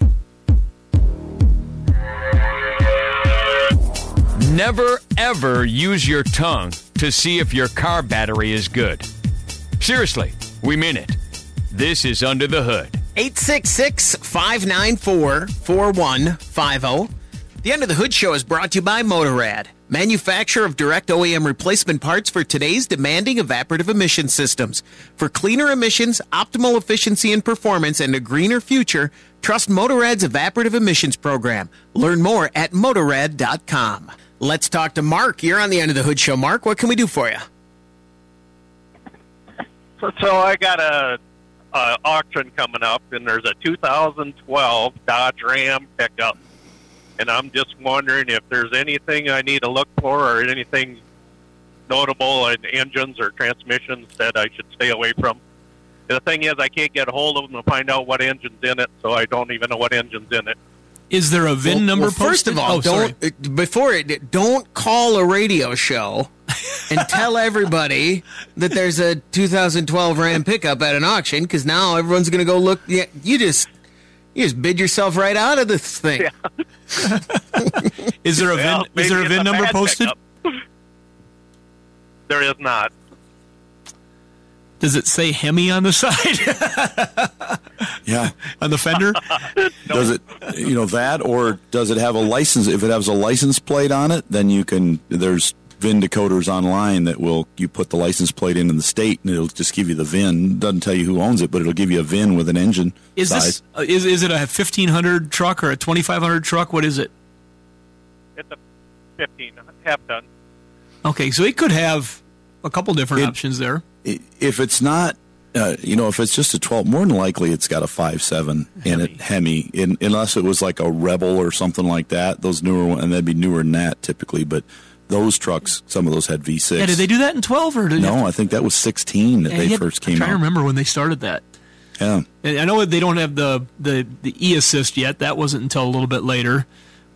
Speaker 2: Never, ever use your tongue to see if your car battery is good. Seriously, we mean it. This is Under the Hood.
Speaker 4: eight six six, five nine four, four one five zero. The Under the Hood Show is brought to you by Motorrad, manufacturer of direct O E M replacement parts for today's demanding evaporative emission systems. For cleaner emissions, optimal efficiency and performance, and a greener future, trust Motorrad's evaporative emissions program. Learn more at motorrad dot com. Let's talk to Mark. You're on the Under the Hood Show. Mark, what can we do for you?
Speaker 19: So I got a, a auction coming up, and there's a two thousand twelve Dodge Ram pickup. And I'm just wondering if there's anything I need to look for or anything notable in engines or transmissions that I should stay away from. The thing is, I can't get a hold of them to find out what engine's in it, so I don't even know what engine's in it.
Speaker 6: Is there a V I N
Speaker 4: well,
Speaker 6: number
Speaker 4: well, first
Speaker 6: posted?
Speaker 4: of all,
Speaker 6: oh,
Speaker 4: don't uh, before it don't call a radio show and tell everybody that there's a two thousand twelve Ram pickup at an auction, because now everyone's going to go look. Yeah, you just you just bid yourself right out of this thing.
Speaker 19: Yeah.
Speaker 6: Is there a V I N?
Speaker 19: Well,
Speaker 6: is there a V I N number posted?
Speaker 19: Pickup. There is not.
Speaker 6: Does it say Hemi on the side?
Speaker 7: Yeah.
Speaker 6: On the fender?
Speaker 19: No.
Speaker 7: Does it, you know, that, or does it have a license? If it has a license plate on it, then you can, there's V I N decoders online that will, you put the license plate in in the state and it'll just give you the V I N. It doesn't tell you who owns it, but it'll give you a V I N with an engine
Speaker 6: Is
Speaker 7: size.
Speaker 6: this, uh, is, is it a fifteen hundred truck or a twenty-five hundred truck? What is it?
Speaker 19: It's a fifteen, half ton.
Speaker 6: Okay, so it could have a couple different
Speaker 7: It-
Speaker 6: options there.
Speaker 7: If it's not, uh, you know, if it's just a twelve, more than likely it's got a five seven in it, Hemi, in, unless it was like a Rebel or something like that. Those newer ones, and that'd be newer than that typically, but those trucks, some of those had V six.
Speaker 6: Yeah, did they do that in twelve or did
Speaker 7: No, I think that was sixteen that
Speaker 6: Yeah,
Speaker 7: they
Speaker 6: you had-
Speaker 7: first
Speaker 6: I'm
Speaker 7: came
Speaker 6: trying
Speaker 7: out.
Speaker 6: to remember when they started that.
Speaker 7: Yeah.
Speaker 6: And I know they don't have the, the, the e-assist yet. That wasn't until a little bit later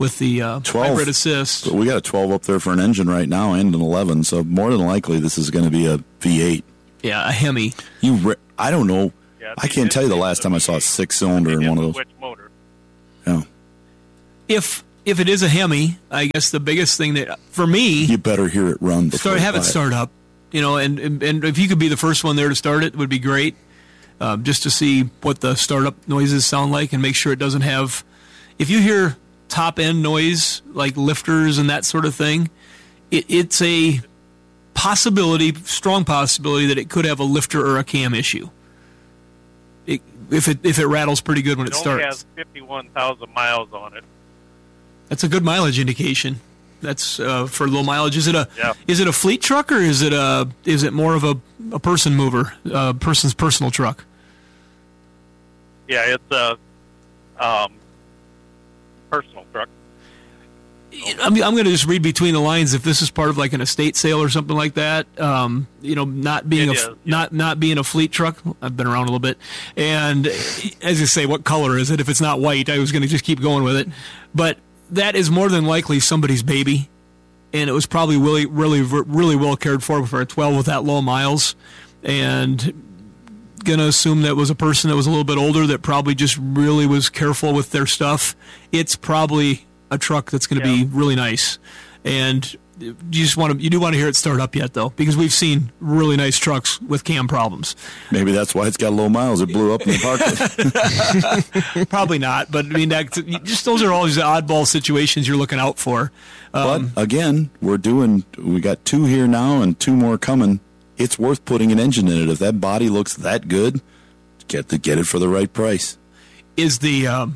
Speaker 6: with the uh, hybrid assist.
Speaker 7: But we got a twelve up there for an engine right now and an eleven, so more than likely this is going to be a V eight.
Speaker 6: Yeah, a Hemi.
Speaker 7: You, re- I don't know. Yeah, I can't tell you the last time I saw a six-cylinder in one of those.
Speaker 19: Which motor?
Speaker 7: Yeah.
Speaker 6: If if it is a Hemi, I guess the biggest thing that for me,
Speaker 7: you better hear it run before
Speaker 6: start
Speaker 7: you
Speaker 6: have
Speaker 7: buy
Speaker 6: it start up. You know, and, and and if you could be the first one there to start it, would be great. Uh, just to see what the startup noises sound like and make sure it doesn't have. If you hear top end noise like lifters and that sort of thing, it, it's a possibility, strong possibility that it could have a lifter or a cam issue. It, if it if it rattles pretty good when it,
Speaker 19: it
Speaker 6: starts.
Speaker 19: It only has fifty-one thousand miles on it.
Speaker 6: That's a good mileage indication. That's uh, for low mileage. Is it a
Speaker 19: yeah.
Speaker 6: is it a fleet truck or is it a is it more of a, a person mover, a person's personal truck?
Speaker 19: Yeah, it's a um, personal truck.
Speaker 6: I'm, I'm going to just read between the lines. If this is part of like an estate sale or something like that, um, you know, not being
Speaker 19: It
Speaker 6: a
Speaker 19: is, yeah.
Speaker 6: not not being a fleet truck. I've been around a little bit, and as you say, what color is it? If it's not white, I was going to just keep going with it. But that is more than likely somebody's baby, and it was probably really, really, really well cared for for a twelve with that low miles, and gonna assume that was a person that was a little bit older that probably just really was careful with their stuff. It's probably a truck that's going to
Speaker 19: Yeah.
Speaker 6: be really nice, and you just want to you do want to hear it start up yet though, because we've seen really nice trucks with cam problems.
Speaker 7: Maybe that's why it's got low miles. It blew up in the park.
Speaker 6: Probably not, but I mean, that, just those are always the oddball situations you're looking out for. Um,
Speaker 7: But again, we're doing. We got two here now and two more coming. It's worth putting an engine in it. If that body looks that good, get the get it for the right price.
Speaker 6: is the um,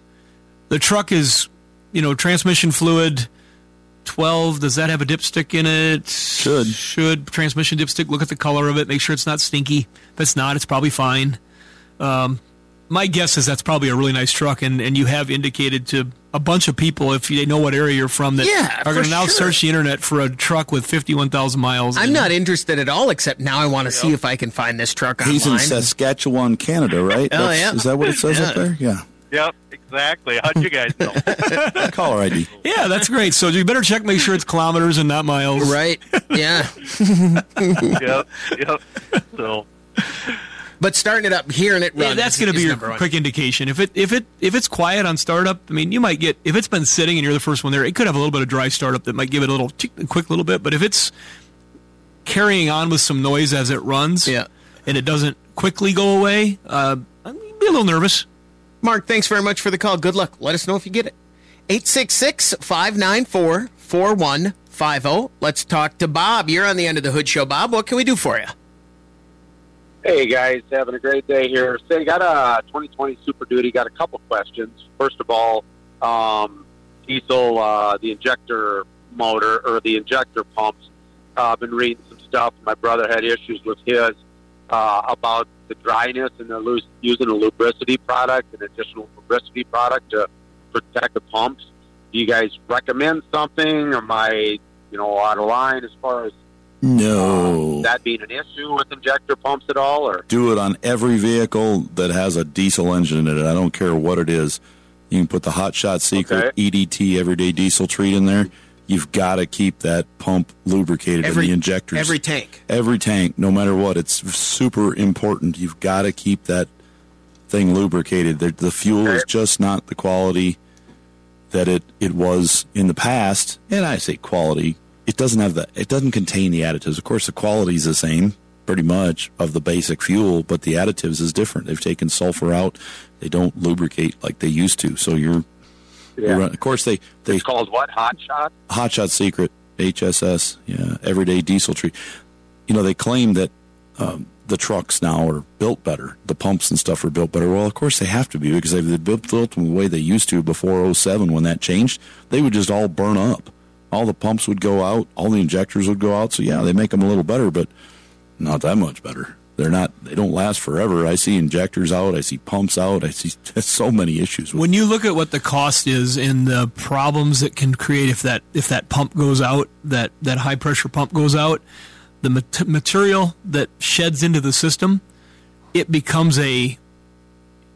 Speaker 6: the truck is, you know, transmission fluid twelve. Does that have a dipstick in it?
Speaker 7: Should.
Speaker 6: Should. Transmission dipstick. Look at the color of it. Make sure it's not stinky. If it's not, it's probably fine. Um, my guess is that's probably a really nice truck, and, and you have indicated to a bunch of people, if they know what area you're from, that
Speaker 4: Yeah,
Speaker 6: are going
Speaker 4: for
Speaker 6: to now
Speaker 4: sure.
Speaker 6: search the internet for a truck with fifty-one thousand miles.
Speaker 4: I'm
Speaker 6: in
Speaker 4: not
Speaker 6: it.
Speaker 4: interested at all, except now I want to see if I can find this truck
Speaker 7: He's in
Speaker 4: online.
Speaker 7: Saskatchewan, Canada, right?
Speaker 4: Oh,
Speaker 7: That's-
Speaker 4: yeah.
Speaker 7: Is that what it says up
Speaker 4: Yeah.
Speaker 7: there? Yeah.
Speaker 19: Yep, exactly. How'd you guys know?
Speaker 7: Caller I D.
Speaker 6: Yeah, that's great. So you better check, make sure it's kilometers and not miles.
Speaker 4: Right. Yeah.
Speaker 19: yep, yep. So,
Speaker 4: But starting it up, hearing it run,
Speaker 6: Yeah, that's
Speaker 4: is-
Speaker 6: going to
Speaker 4: is
Speaker 6: be your
Speaker 4: number one.
Speaker 6: quick indication. If it if it if it's quiet on startup, I mean, you might get, if it's been sitting and you're the first one there, it could have a little bit of dry startup that might give it a little tick- a quick little bit. But if it's carrying on with some noise as it runs,
Speaker 4: Yeah.
Speaker 6: and it doesn't quickly go away, uh, I'd be a little nervous.
Speaker 4: Mark, thanks very much for the call. Good luck. Let us know if you get it. eight six six, five nine four, four one five zero. Let's talk to Bob. You're on the End of the Hood Show. Bob, what can we do for you?
Speaker 20: Hey guys, having a great day here. Say, got a twenty twenty Super Duty. Got a couple questions. First of all, um, diesel, uh, the injector motor or the injector pumps. Uh, I've been reading some stuff. My brother had issues with his uh, about the dryness, and they're lo- using a lubricity product, an additional lubricity product to protect the pumps. Do you guys recommend something? Am I, you know, out of line as far as
Speaker 7: No.
Speaker 20: that being an issue with injector pumps at all, or
Speaker 7: Do it on every vehicle that has a diesel engine in it. I don't care what it is. You can put the Hot Shot Secret
Speaker 20: Okay.
Speaker 7: E D T Everyday Diesel Treat in there. You've got to keep that pump lubricated
Speaker 4: Every-
Speaker 7: in the injectors.
Speaker 4: every tank.
Speaker 7: Every tank, no matter what. It's super important. You've got to keep that thing lubricated. The, the fuel is just not the quality that it, it was in the past. And I say quality. It doesn't have the. It doesn't contain the additives. Of course, the quality is the same, pretty much, of the basic fuel, but the additives is different. They've taken sulfur out. They don't lubricate like they used to. So you're,
Speaker 20: Yeah.
Speaker 7: you're of course they they
Speaker 20: it's called what? Hot Shot?
Speaker 7: Hot Shot Secret H S S, yeah, Everyday Diesel Treat. You know, they claim that um, the trucks now are built better. The pumps and stuff are built better. Well, of course they have to be, because they've been built, built them the way they used to before oh seven when that changed. They would just all burn up. All the pumps would go out. All the injectors would go out. So, yeah, they make them a little better, but not that much better. They're not. They don't last forever. I see injectors out. I see pumps out. I see so many issues with
Speaker 6: When you look at what the cost is and the problems that can create if that if that pump goes out, that, that high pressure pump goes out, the mat- material that sheds into the system, it becomes a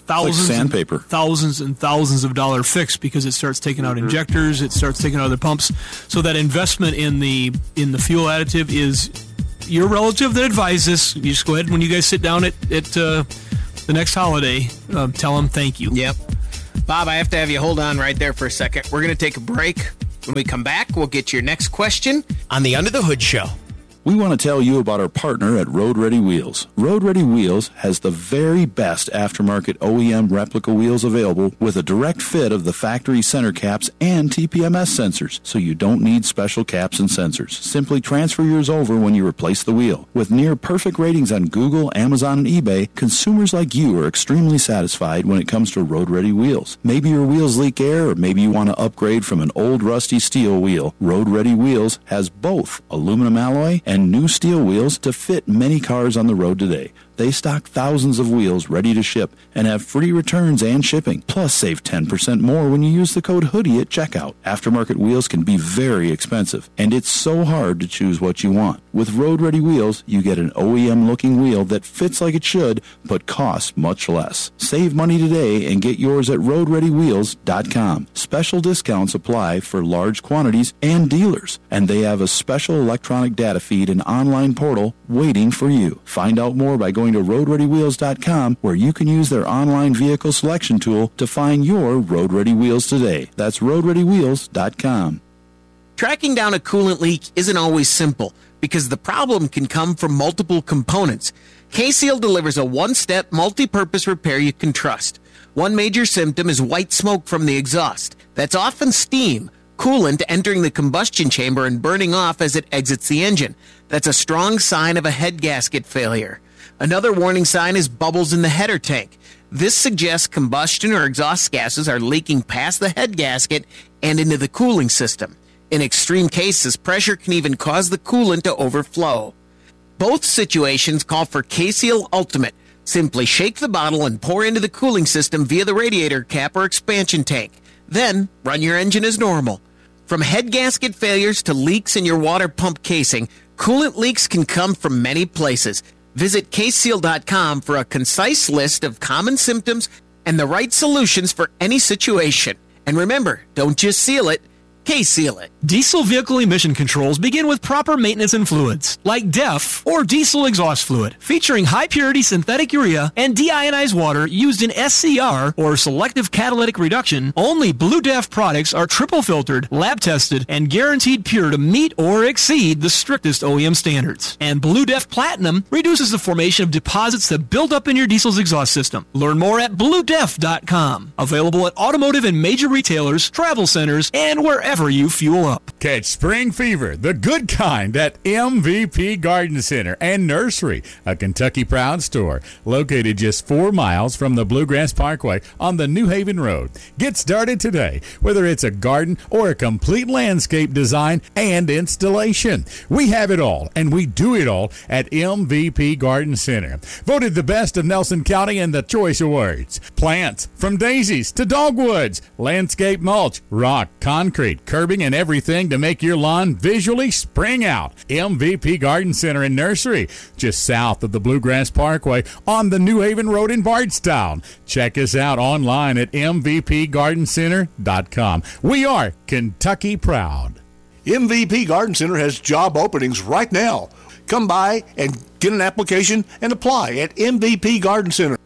Speaker 6: thousands,
Speaker 7: like sandpaper.
Speaker 6: And thousands and thousands of dollar fix because it starts taking out injectors, it starts taking out other pumps. So that investment in the in the fuel additive is your relative that advised this. You just go ahead when you guys sit down at at uh, the next holiday, uh, tell them thank you.
Speaker 4: Yep. Bob, I have to have you hold on right there for a second. We're going to take a break. When we come back, we'll get to your next question on the Under the Hood Show.
Speaker 7: We want to tell you about our partner at Road Ready Wheels. Road Ready Wheels has the very best aftermarket O E M replica wheels available with a direct fit of the factory center caps and T P M S sensors, so you don't need special caps and sensors. Simply transfer yours over when you replace the wheel. With near perfect ratings on Google, Amazon, and eBay, consumers like you are extremely satisfied when it comes to Road Ready Wheels. Maybe your wheels leak air, or maybe you want to upgrade from an old rusty steel wheel. Road Ready Wheels has both aluminum alloy and and new steel wheels to fit many cars on the road today. They stock thousands of wheels ready to ship and have free returns and shipping. Plus, save ten percent more when you use the code HOODIE at checkout. Aftermarket wheels can be very expensive, and it's so hard to choose what you want. With Road Ready Wheels, you get an O E M-looking wheel that fits like it should, but costs much less. Save money today and get yours at road ready wheels dot com. Special discounts apply for large quantities and dealers, and they have a special electronic data feed and online portal waiting for you. Find out more by going to road ready wheels dot com, where you can use their online vehicle selection tool to find your Road Ready Wheels today. That's road ready wheels dot com.
Speaker 4: Tracking down a coolant leak isn't always simple because the problem can come from multiple components. K-Seal delivers a one-step, multi-purpose repair you can trust. One major symptom is white smoke from the exhaust. That's often steam, coolant entering the combustion chamber and burning off as it exits the engine. That's a strong sign of a head gasket failure. Another warning sign is bubbles in the header tank. This suggests combustion or exhaust gases are leaking past the head gasket and into the cooling system. In extreme cases, pressure can even cause the coolant to overflow. Both situations call for K-Seal Ultimate. Simply shake the bottle and pour into the cooling system via the radiator cap or expansion tank. Then, run your engine as normal. From head gasket failures to leaks in your water pump casing, coolant leaks can come from many places. Visit K Seal dot com for a concise list of common symptoms and the right solutions for any situation. And remember, don't just seal it, K-Seal it.
Speaker 6: Diesel vehicle emission controls begin with proper maintenance and fluids, like D E F or diesel exhaust fluid, featuring high-purity synthetic urea and deionized water used in S C R, or selective catalytic reduction. Only Blue D E F products are triple-filtered, lab-tested, and guaranteed pure to meet or exceed the strictest O E M standards. And Blue D E F Platinum reduces the formation of deposits that build up in your diesel's exhaust system. Learn more at blue d e f dot com. Available at automotive and major retailers, travel centers, and wherever you fuel up.
Speaker 10: Catch spring fever, the good kind, at M V P Garden Center and Nursery, a Kentucky Proud store located just four miles from the Bluegrass Parkway on the New Haven Road. Get started today, whether it's a garden or a complete landscape design and installation. We have it all, and we do it all at M V P Garden Center. Voted the best of Nelson County in the Choice Awards. Plants from daisies to dogwoods, landscape mulch, rock, concrete, curbing, and everything to make your lawn visually spring out. M V P Garden Center and Nursery, just south of the Bluegrass Parkway on the New Haven Road in Bardstown. Check us out online at m v p garden center dot com. We are Kentucky Proud.
Speaker 11: M V P Garden Center has job openings right now. Come by and get an application and apply at M V P Garden Center.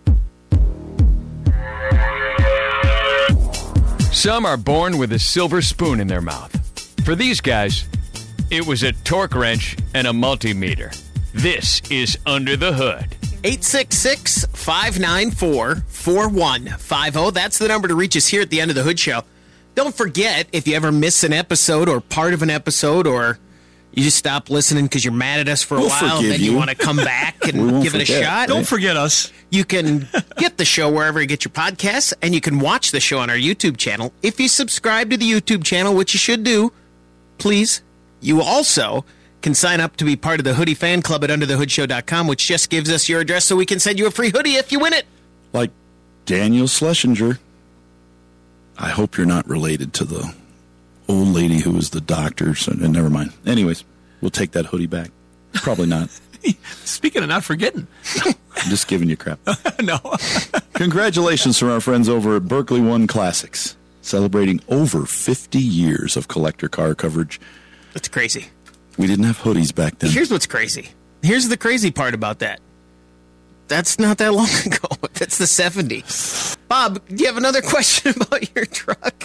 Speaker 2: Some are born with a silver spoon in their mouth. For these guys, it was a torque wrench and a multimeter. This is Under the Hood.
Speaker 4: eight six six, five nine four, four one five zero. That's the number to reach us here at the End of the Hood Show. Don't forget, if you ever miss an episode or part of an episode, or you just stop listening because you're mad at us for a
Speaker 7: We'll
Speaker 4: while and
Speaker 7: forgive
Speaker 4: then you,
Speaker 7: you.
Speaker 4: want to come back
Speaker 7: We
Speaker 4: and
Speaker 7: won't
Speaker 4: give it a
Speaker 7: forget,
Speaker 4: shot.
Speaker 7: right?
Speaker 6: Don't forget us.
Speaker 4: You can get the show wherever you get your podcasts, and you can watch the show on our YouTube channel. If you subscribe to the YouTube channel, which you should do, please, you also can sign up to be part of the Hoodie Fan Club at under the hood show dot com, which just gives us your address so we can send you a free hoodie if you win it.
Speaker 7: Like Daniel Schlesinger. I hope you're not related to the old lady who was the doctor. So, never mind. Anyways, we'll take that hoodie back. Probably not.
Speaker 6: Speaking of not forgetting.
Speaker 7: I'm just giving you crap.
Speaker 6: No.
Speaker 7: Congratulations from our friends over at Berkeley One Classics, celebrating over fifty years of collector car coverage.
Speaker 4: That's crazy.
Speaker 7: We didn't have hoodies back then.
Speaker 4: Here's what's crazy. Here's the crazy part about that. That's not that long ago. That's the seventies. Bob, do you have another question about your truck?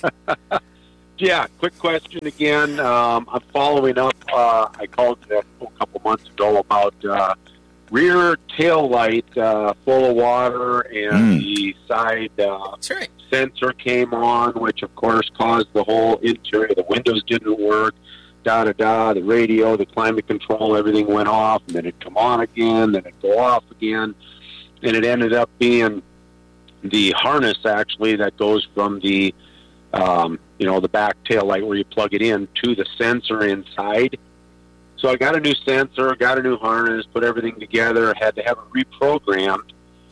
Speaker 20: Yeah, quick question again. Um, I'm following up. Uh, I called a couple months ago about uh, rear tail light uh, full of water, and mm. the side uh,
Speaker 4: That's right.
Speaker 20: sensor came on, which of course caused the whole interior. The windows didn't work. Da da da. The radio, the climate control, everything went off, and then it'd come on again, then it'd go off again, and it ended up being the harness actually that goes from the um, you know the back tail light where you plug it in to the sensor inside. So I got a new sensor, got a new harness, put everything together, had to have it reprogrammed,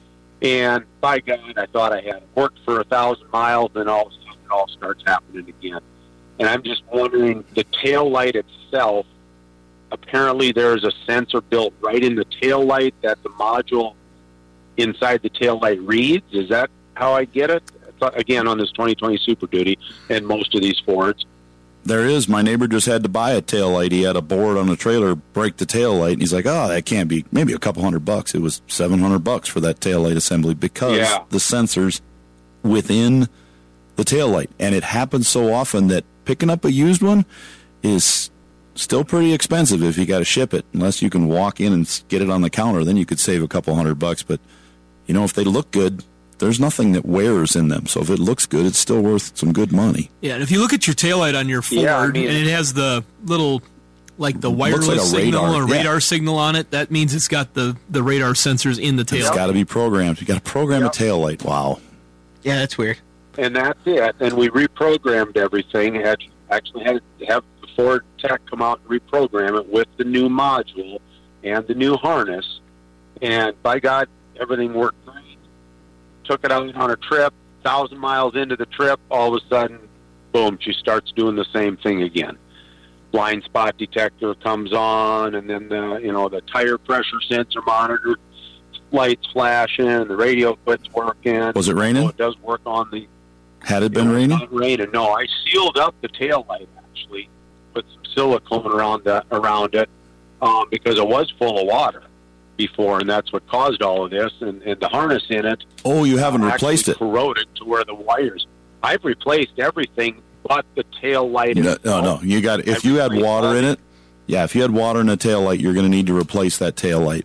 Speaker 20: and by God, I thought I had it. Worked for a thousand miles, and all of a sudden it all starts happening again. And I'm just wondering, the tail light itself, apparently there's a sensor built right in the tail light that the module inside the tail light reads. Is that how I get it? Again, on this twenty twenty Super Duty and most of these Fords.
Speaker 7: There is. My neighbor just had to buy a tail light. He had a board on the trailer break the tail light, and he's like, oh, that can't be maybe a couple hundred bucks. It was seven hundred bucks for that tail light assembly because
Speaker 20: yeah.
Speaker 7: the sensors within the tail light. And it happens so often that picking up a used one is still pretty expensive if you got to ship it. Unless you can walk in and get it on the counter, then you could save a couple hundred bucks. But, you know, if they look good, there's nothing that wears in them. So if it looks good, it's still worth some good money.
Speaker 6: Yeah, and if you look at your taillight on your Ford,
Speaker 20: Yeah, I mean-
Speaker 6: and it has the little, like the wireless
Speaker 7: like a
Speaker 6: signal
Speaker 7: radar,
Speaker 6: or
Speaker 7: yeah.
Speaker 6: radar signal on it, that means it's got the, the radar sensors in the
Speaker 7: It's
Speaker 6: taillight.
Speaker 7: got to be programmed. You got to program
Speaker 20: Yep.
Speaker 7: a tail light. Wow.
Speaker 4: Yeah, that's weird.
Speaker 20: And that's it. And we reprogrammed everything. Had actually had to have the Ford tech come out and reprogram it with the new module and the new harness. And by God, everything worked great. Took it out on a trip, thousand miles into the trip, all of a sudden, boom, she starts doing the same thing again. Blind spot detector comes on, and then the you know the tire pressure sensor monitor lights flashing, and the radio quits working.
Speaker 7: Was it raining?
Speaker 20: So it does work on the.
Speaker 7: Had it been
Speaker 20: you know,
Speaker 7: raining?
Speaker 20: Not raining. No, I sealed up the tail light actually, put some silicone around the, around it um, because it was full of water before, and that's what caused all of this. And, and the harness in it.
Speaker 7: Oh, you haven't
Speaker 20: uh,
Speaker 7: replaced
Speaker 20: actually
Speaker 7: it?
Speaker 20: Corroded to where the wires. I've replaced everything but the tail light.
Speaker 7: No,
Speaker 20: itself.
Speaker 7: no, no. You got. If
Speaker 20: I've
Speaker 7: you had
Speaker 20: replaced
Speaker 7: water in
Speaker 20: that.
Speaker 7: it, yeah. If you had water in the tail light, you're going to need to replace that tail light.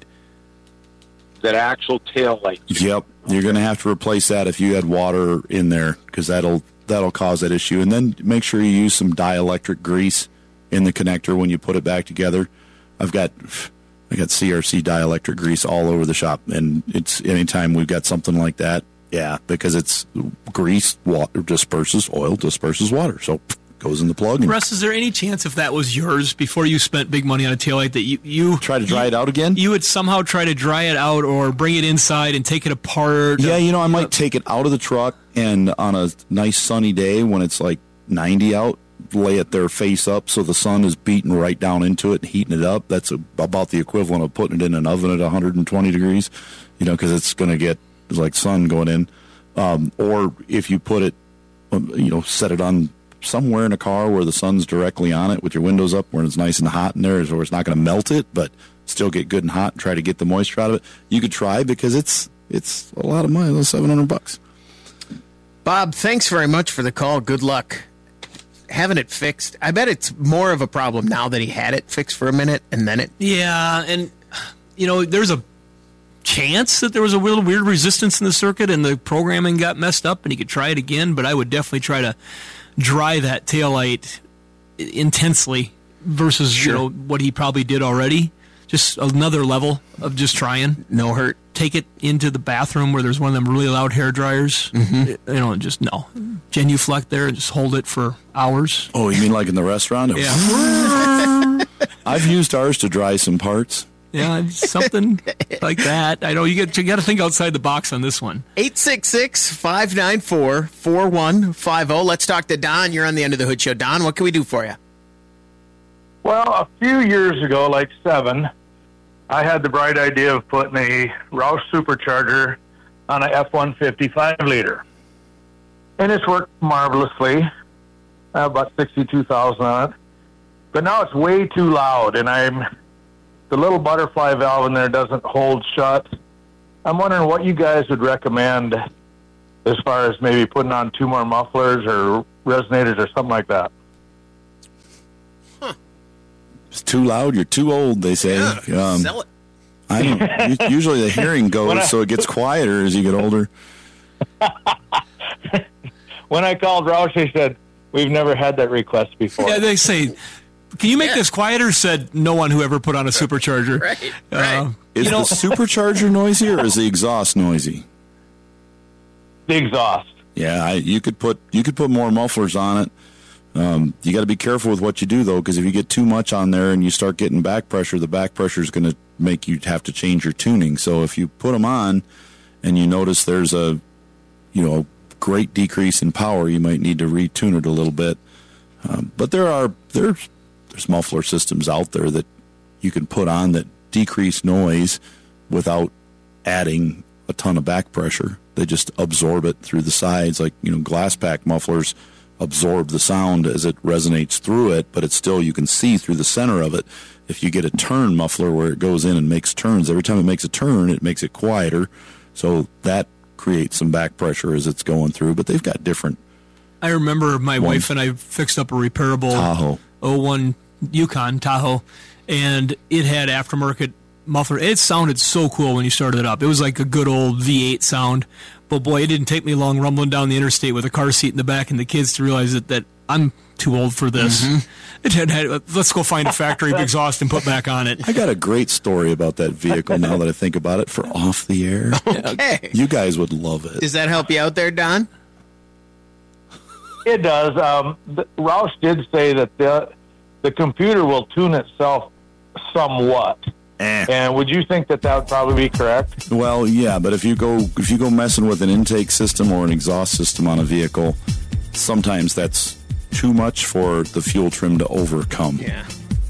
Speaker 20: That actual tail light.
Speaker 7: Yep, you're going to have to replace that if you had water in there because that'll that'll cause that issue. And then make sure you use some dielectric grease in the connector when you put it back together. I've got I got C R C dielectric grease all over the shop, and it's anytime we've got something like that, yeah, because it's grease water disperses oil disperses water, so goes in the plug. And
Speaker 6: Russ, is there any chance if that was yours before you spent big money on a taillight that you, you
Speaker 7: try to dry
Speaker 6: you,
Speaker 7: it out again?
Speaker 6: You would somehow try to dry it out or bring it inside and take it apart?
Speaker 7: Yeah, you know, I might take it out of the truck and on a nice sunny day when it's like ninety out, lay it there face up so the sun is beating right down into it and heating it up. That's a, about the equivalent of putting it in an oven at one hundred twenty degrees, you know, because it's going to get like sun going in. Um, or if you put it, you know, set it on somewhere in a car where the sun's directly on it with your windows up where it's nice and hot in there, so it's not going to melt it, but still get good and hot and try to get the moisture out of it. You could try because it's it's a lot of money, those seven hundred bucks.
Speaker 4: Bob, thanks very much for the call. Good luck having it fixed. I bet it's more of a problem now that he had it fixed for a minute and then it.
Speaker 6: Yeah, and, you know, there's a chance that there was a little weird resistance in the circuit and the programming got messed up and he could try it again, but I would definitely try to dry that taillight intensely versus
Speaker 4: Sure.
Speaker 6: you know what he probably did already. Just another level of just trying.
Speaker 4: No hurt.
Speaker 6: Take it into the bathroom where there's one of them really loud hair dryers. Mm-hmm. You know, and just no. Genuflect there and just hold it for hours.
Speaker 7: Oh, you mean like in the restaurant?
Speaker 6: Yeah.
Speaker 7: I've used ours to dry some parts.
Speaker 6: Yeah, something like that. I know you get you got to think outside the box on this one.
Speaker 4: eight six six, five nine four, four one five zero. Let's talk to Don. You're on the End of the Hood Show. Don, what can we do for you?
Speaker 21: Well, a few years ago, like seven, I had the bright idea of putting a Roush supercharger on a F one fifty five liter. And it's worked marvelously. I have about sixty-two thousand on it. But now it's way too loud, and I'm the little butterfly valve in there doesn't hold shut. I'm wondering what you guys would recommend as far as maybe putting on two more mufflers or resonators or something like that.
Speaker 7: It's too loud. You're too old, they say.
Speaker 4: Yeah,
Speaker 7: um,
Speaker 4: sell it.
Speaker 7: I don't, usually the hearing goes,
Speaker 21: I,
Speaker 7: so it gets quieter as you get older.
Speaker 21: When I called Roush, they said, we've never had that request before.
Speaker 6: Yeah, they say, can you make yeah. this quieter? Said no one who ever put on a supercharger.
Speaker 4: Right,
Speaker 6: uh,
Speaker 4: right.
Speaker 7: Is
Speaker 6: you know,
Speaker 7: the supercharger noisy or is the exhaust noisy?
Speaker 21: The exhaust.
Speaker 7: Yeah, I, you could put you could put more mufflers on it. Um, you got to be careful with what you do, though, because if you get too much on there and you start getting back pressure, the back pressure is going to make you have to change your tuning. So if you put them on and you notice there's a, you know, great decrease in power, you might need to retune it a little bit. Um, but there are there's there's muffler systems out there that you can put on that decrease noise without adding a ton of back pressure. They just absorb it through the sides, like, you know, glass pack mufflers absorb the sound as it resonates through it, but it's still, you can see through the center of it. If you get a turn muffler where it goes in and makes turns, every time it makes a turn, it makes it quieter. So that creates some back pressure as it's going through, but they've got different.
Speaker 6: I remember my
Speaker 7: One.
Speaker 6: wife and I fixed up a repairable
Speaker 7: Tahoe.
Speaker 6: oh one Yukon Tahoe, and it had aftermarket muffler. It sounded so cool when you started it up. It was like a good old V eight sound. But boy, it didn't take me long rumbling down the interstate with a car seat in the back and the kids to realize that, that I'm too old for this. Mm-hmm. It had, had, let's go find a factory exhaust and put back on it.
Speaker 7: I got a great story about that vehicle now that I think about it for off the air.
Speaker 4: Okay.
Speaker 7: You guys would love it.
Speaker 4: Does that help you out there, Don?
Speaker 21: It does. Um, the, Roush did say that the the computer will tune itself somewhat.
Speaker 7: Eh.
Speaker 21: And would you think that that would probably be correct?
Speaker 7: Well, yeah, but if you go if you go messing with an intake system or an exhaust system on a vehicle, sometimes that's too much for the fuel trim to overcome.
Speaker 4: Yeah.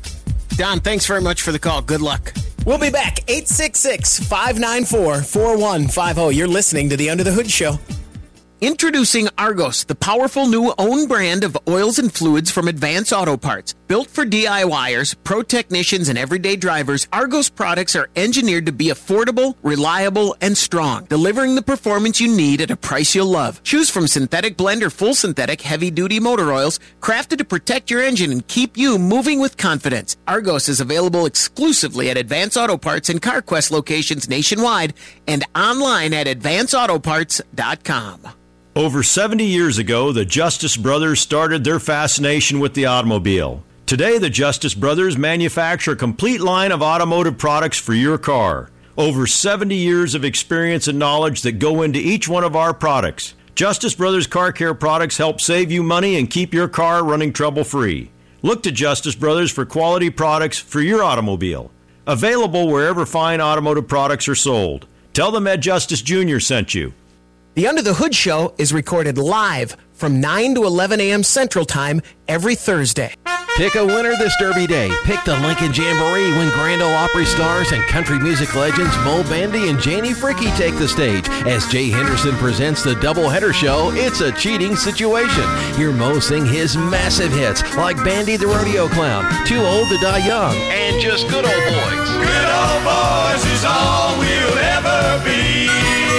Speaker 4: Don, thanks very much for the call. Good luck. We'll be back. eight six six, five nine four, four one five zero. You're listening to the Under the Hood Show. Introducing Argos, the powerful new own brand of oils and fluids from Advance Auto Parts. Built for DIYers, pro technicians, and everyday drivers, Argos products are engineered to be affordable, reliable, and strong, delivering the performance you need at a price you'll love. Choose from synthetic blend or full synthetic heavy-duty motor oils, crafted to protect your engine and keep you moving with confidence. Argos is available exclusively at Advance Auto Parts and CarQuest locations nationwide and online at advance auto parts dot com.
Speaker 8: Over seventy years ago, the Justice Brothers started their fascination with the automobile. Today, the Justice Brothers manufacture a complete line of automotive products for your car. Over seventy years of experience and knowledge that go into each one of our products. Justice Brothers Car Care products help save you money and keep your car running trouble-free. Look to Justice Brothers for quality products for your automobile. Available wherever fine automotive products are sold. Tell them Ed Justice Junior sent you.
Speaker 4: The Under the Hood Show is recorded live from nine to eleven a.m. Central Time every Thursday.
Speaker 22: Pick a winner this Derby Day. Pick the Lincoln Jamboree when Grand Ole Opry stars and country music legends Mo Bandy and Janie Fricke take the stage. As Jay Henderson presents the doubleheader show, it's a cheating situation. Hear Mo sing his massive hits like Bandy the Rodeo Clown, Too Old to Die Young, and just Good Old Boys.
Speaker 23: Good Old Boys is all we'll ever be.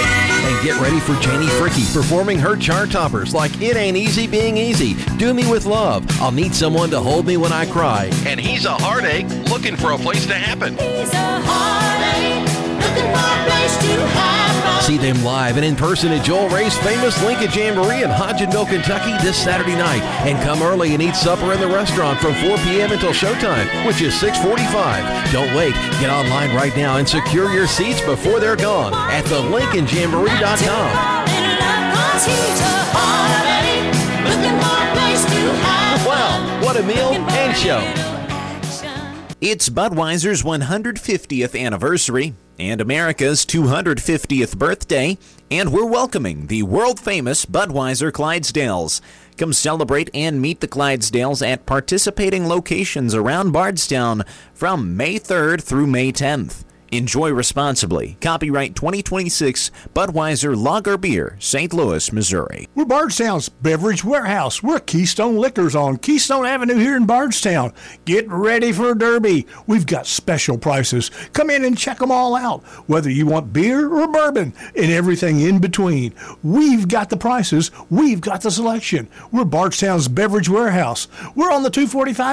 Speaker 22: And get ready for Janie Fricke performing her chart toppers like It Ain't Easy Being Easy, Do Me With Love, I'll Need Someone to Hold Me When I Cry, and He's a Heartache Looking for a Place to Happen.
Speaker 23: He's a heartache looking for a place to happen.
Speaker 22: See them live and in person at Joel Ray's famous Lincoln Jamboree in Hodgenville, Kentucky this Saturday night. And come early and eat supper in the restaurant from four p.m. until showtime, which is six forty-five. Don't wait. Get online right now and secure your seats before they're gone at the lincoln jamboree dot com. Wow, what a meal and show.
Speaker 24: It's Budweiser's one hundred fiftieth anniversary and America's two hundred fiftieth birthday, and we're welcoming the world-famous Budweiser Clydesdales. Come celebrate and meet the Clydesdales at participating locations around Bardstown from May third through May tenth. Enjoy responsibly. Copyright twenty twenty-six Budweiser Lager Beer, Saint Louis, Missouri.
Speaker 11: We're Bardstown's Beverage Warehouse. We're Keystone Liquors on Keystone Avenue here in Bardstown. Get ready for Derby. We've got special prices. Come in and check them all out. Whether you want beer or bourbon and everything in between, we've got the prices. We've got the selection. We're Bardstown's Beverage Warehouse. We're on the two forty-five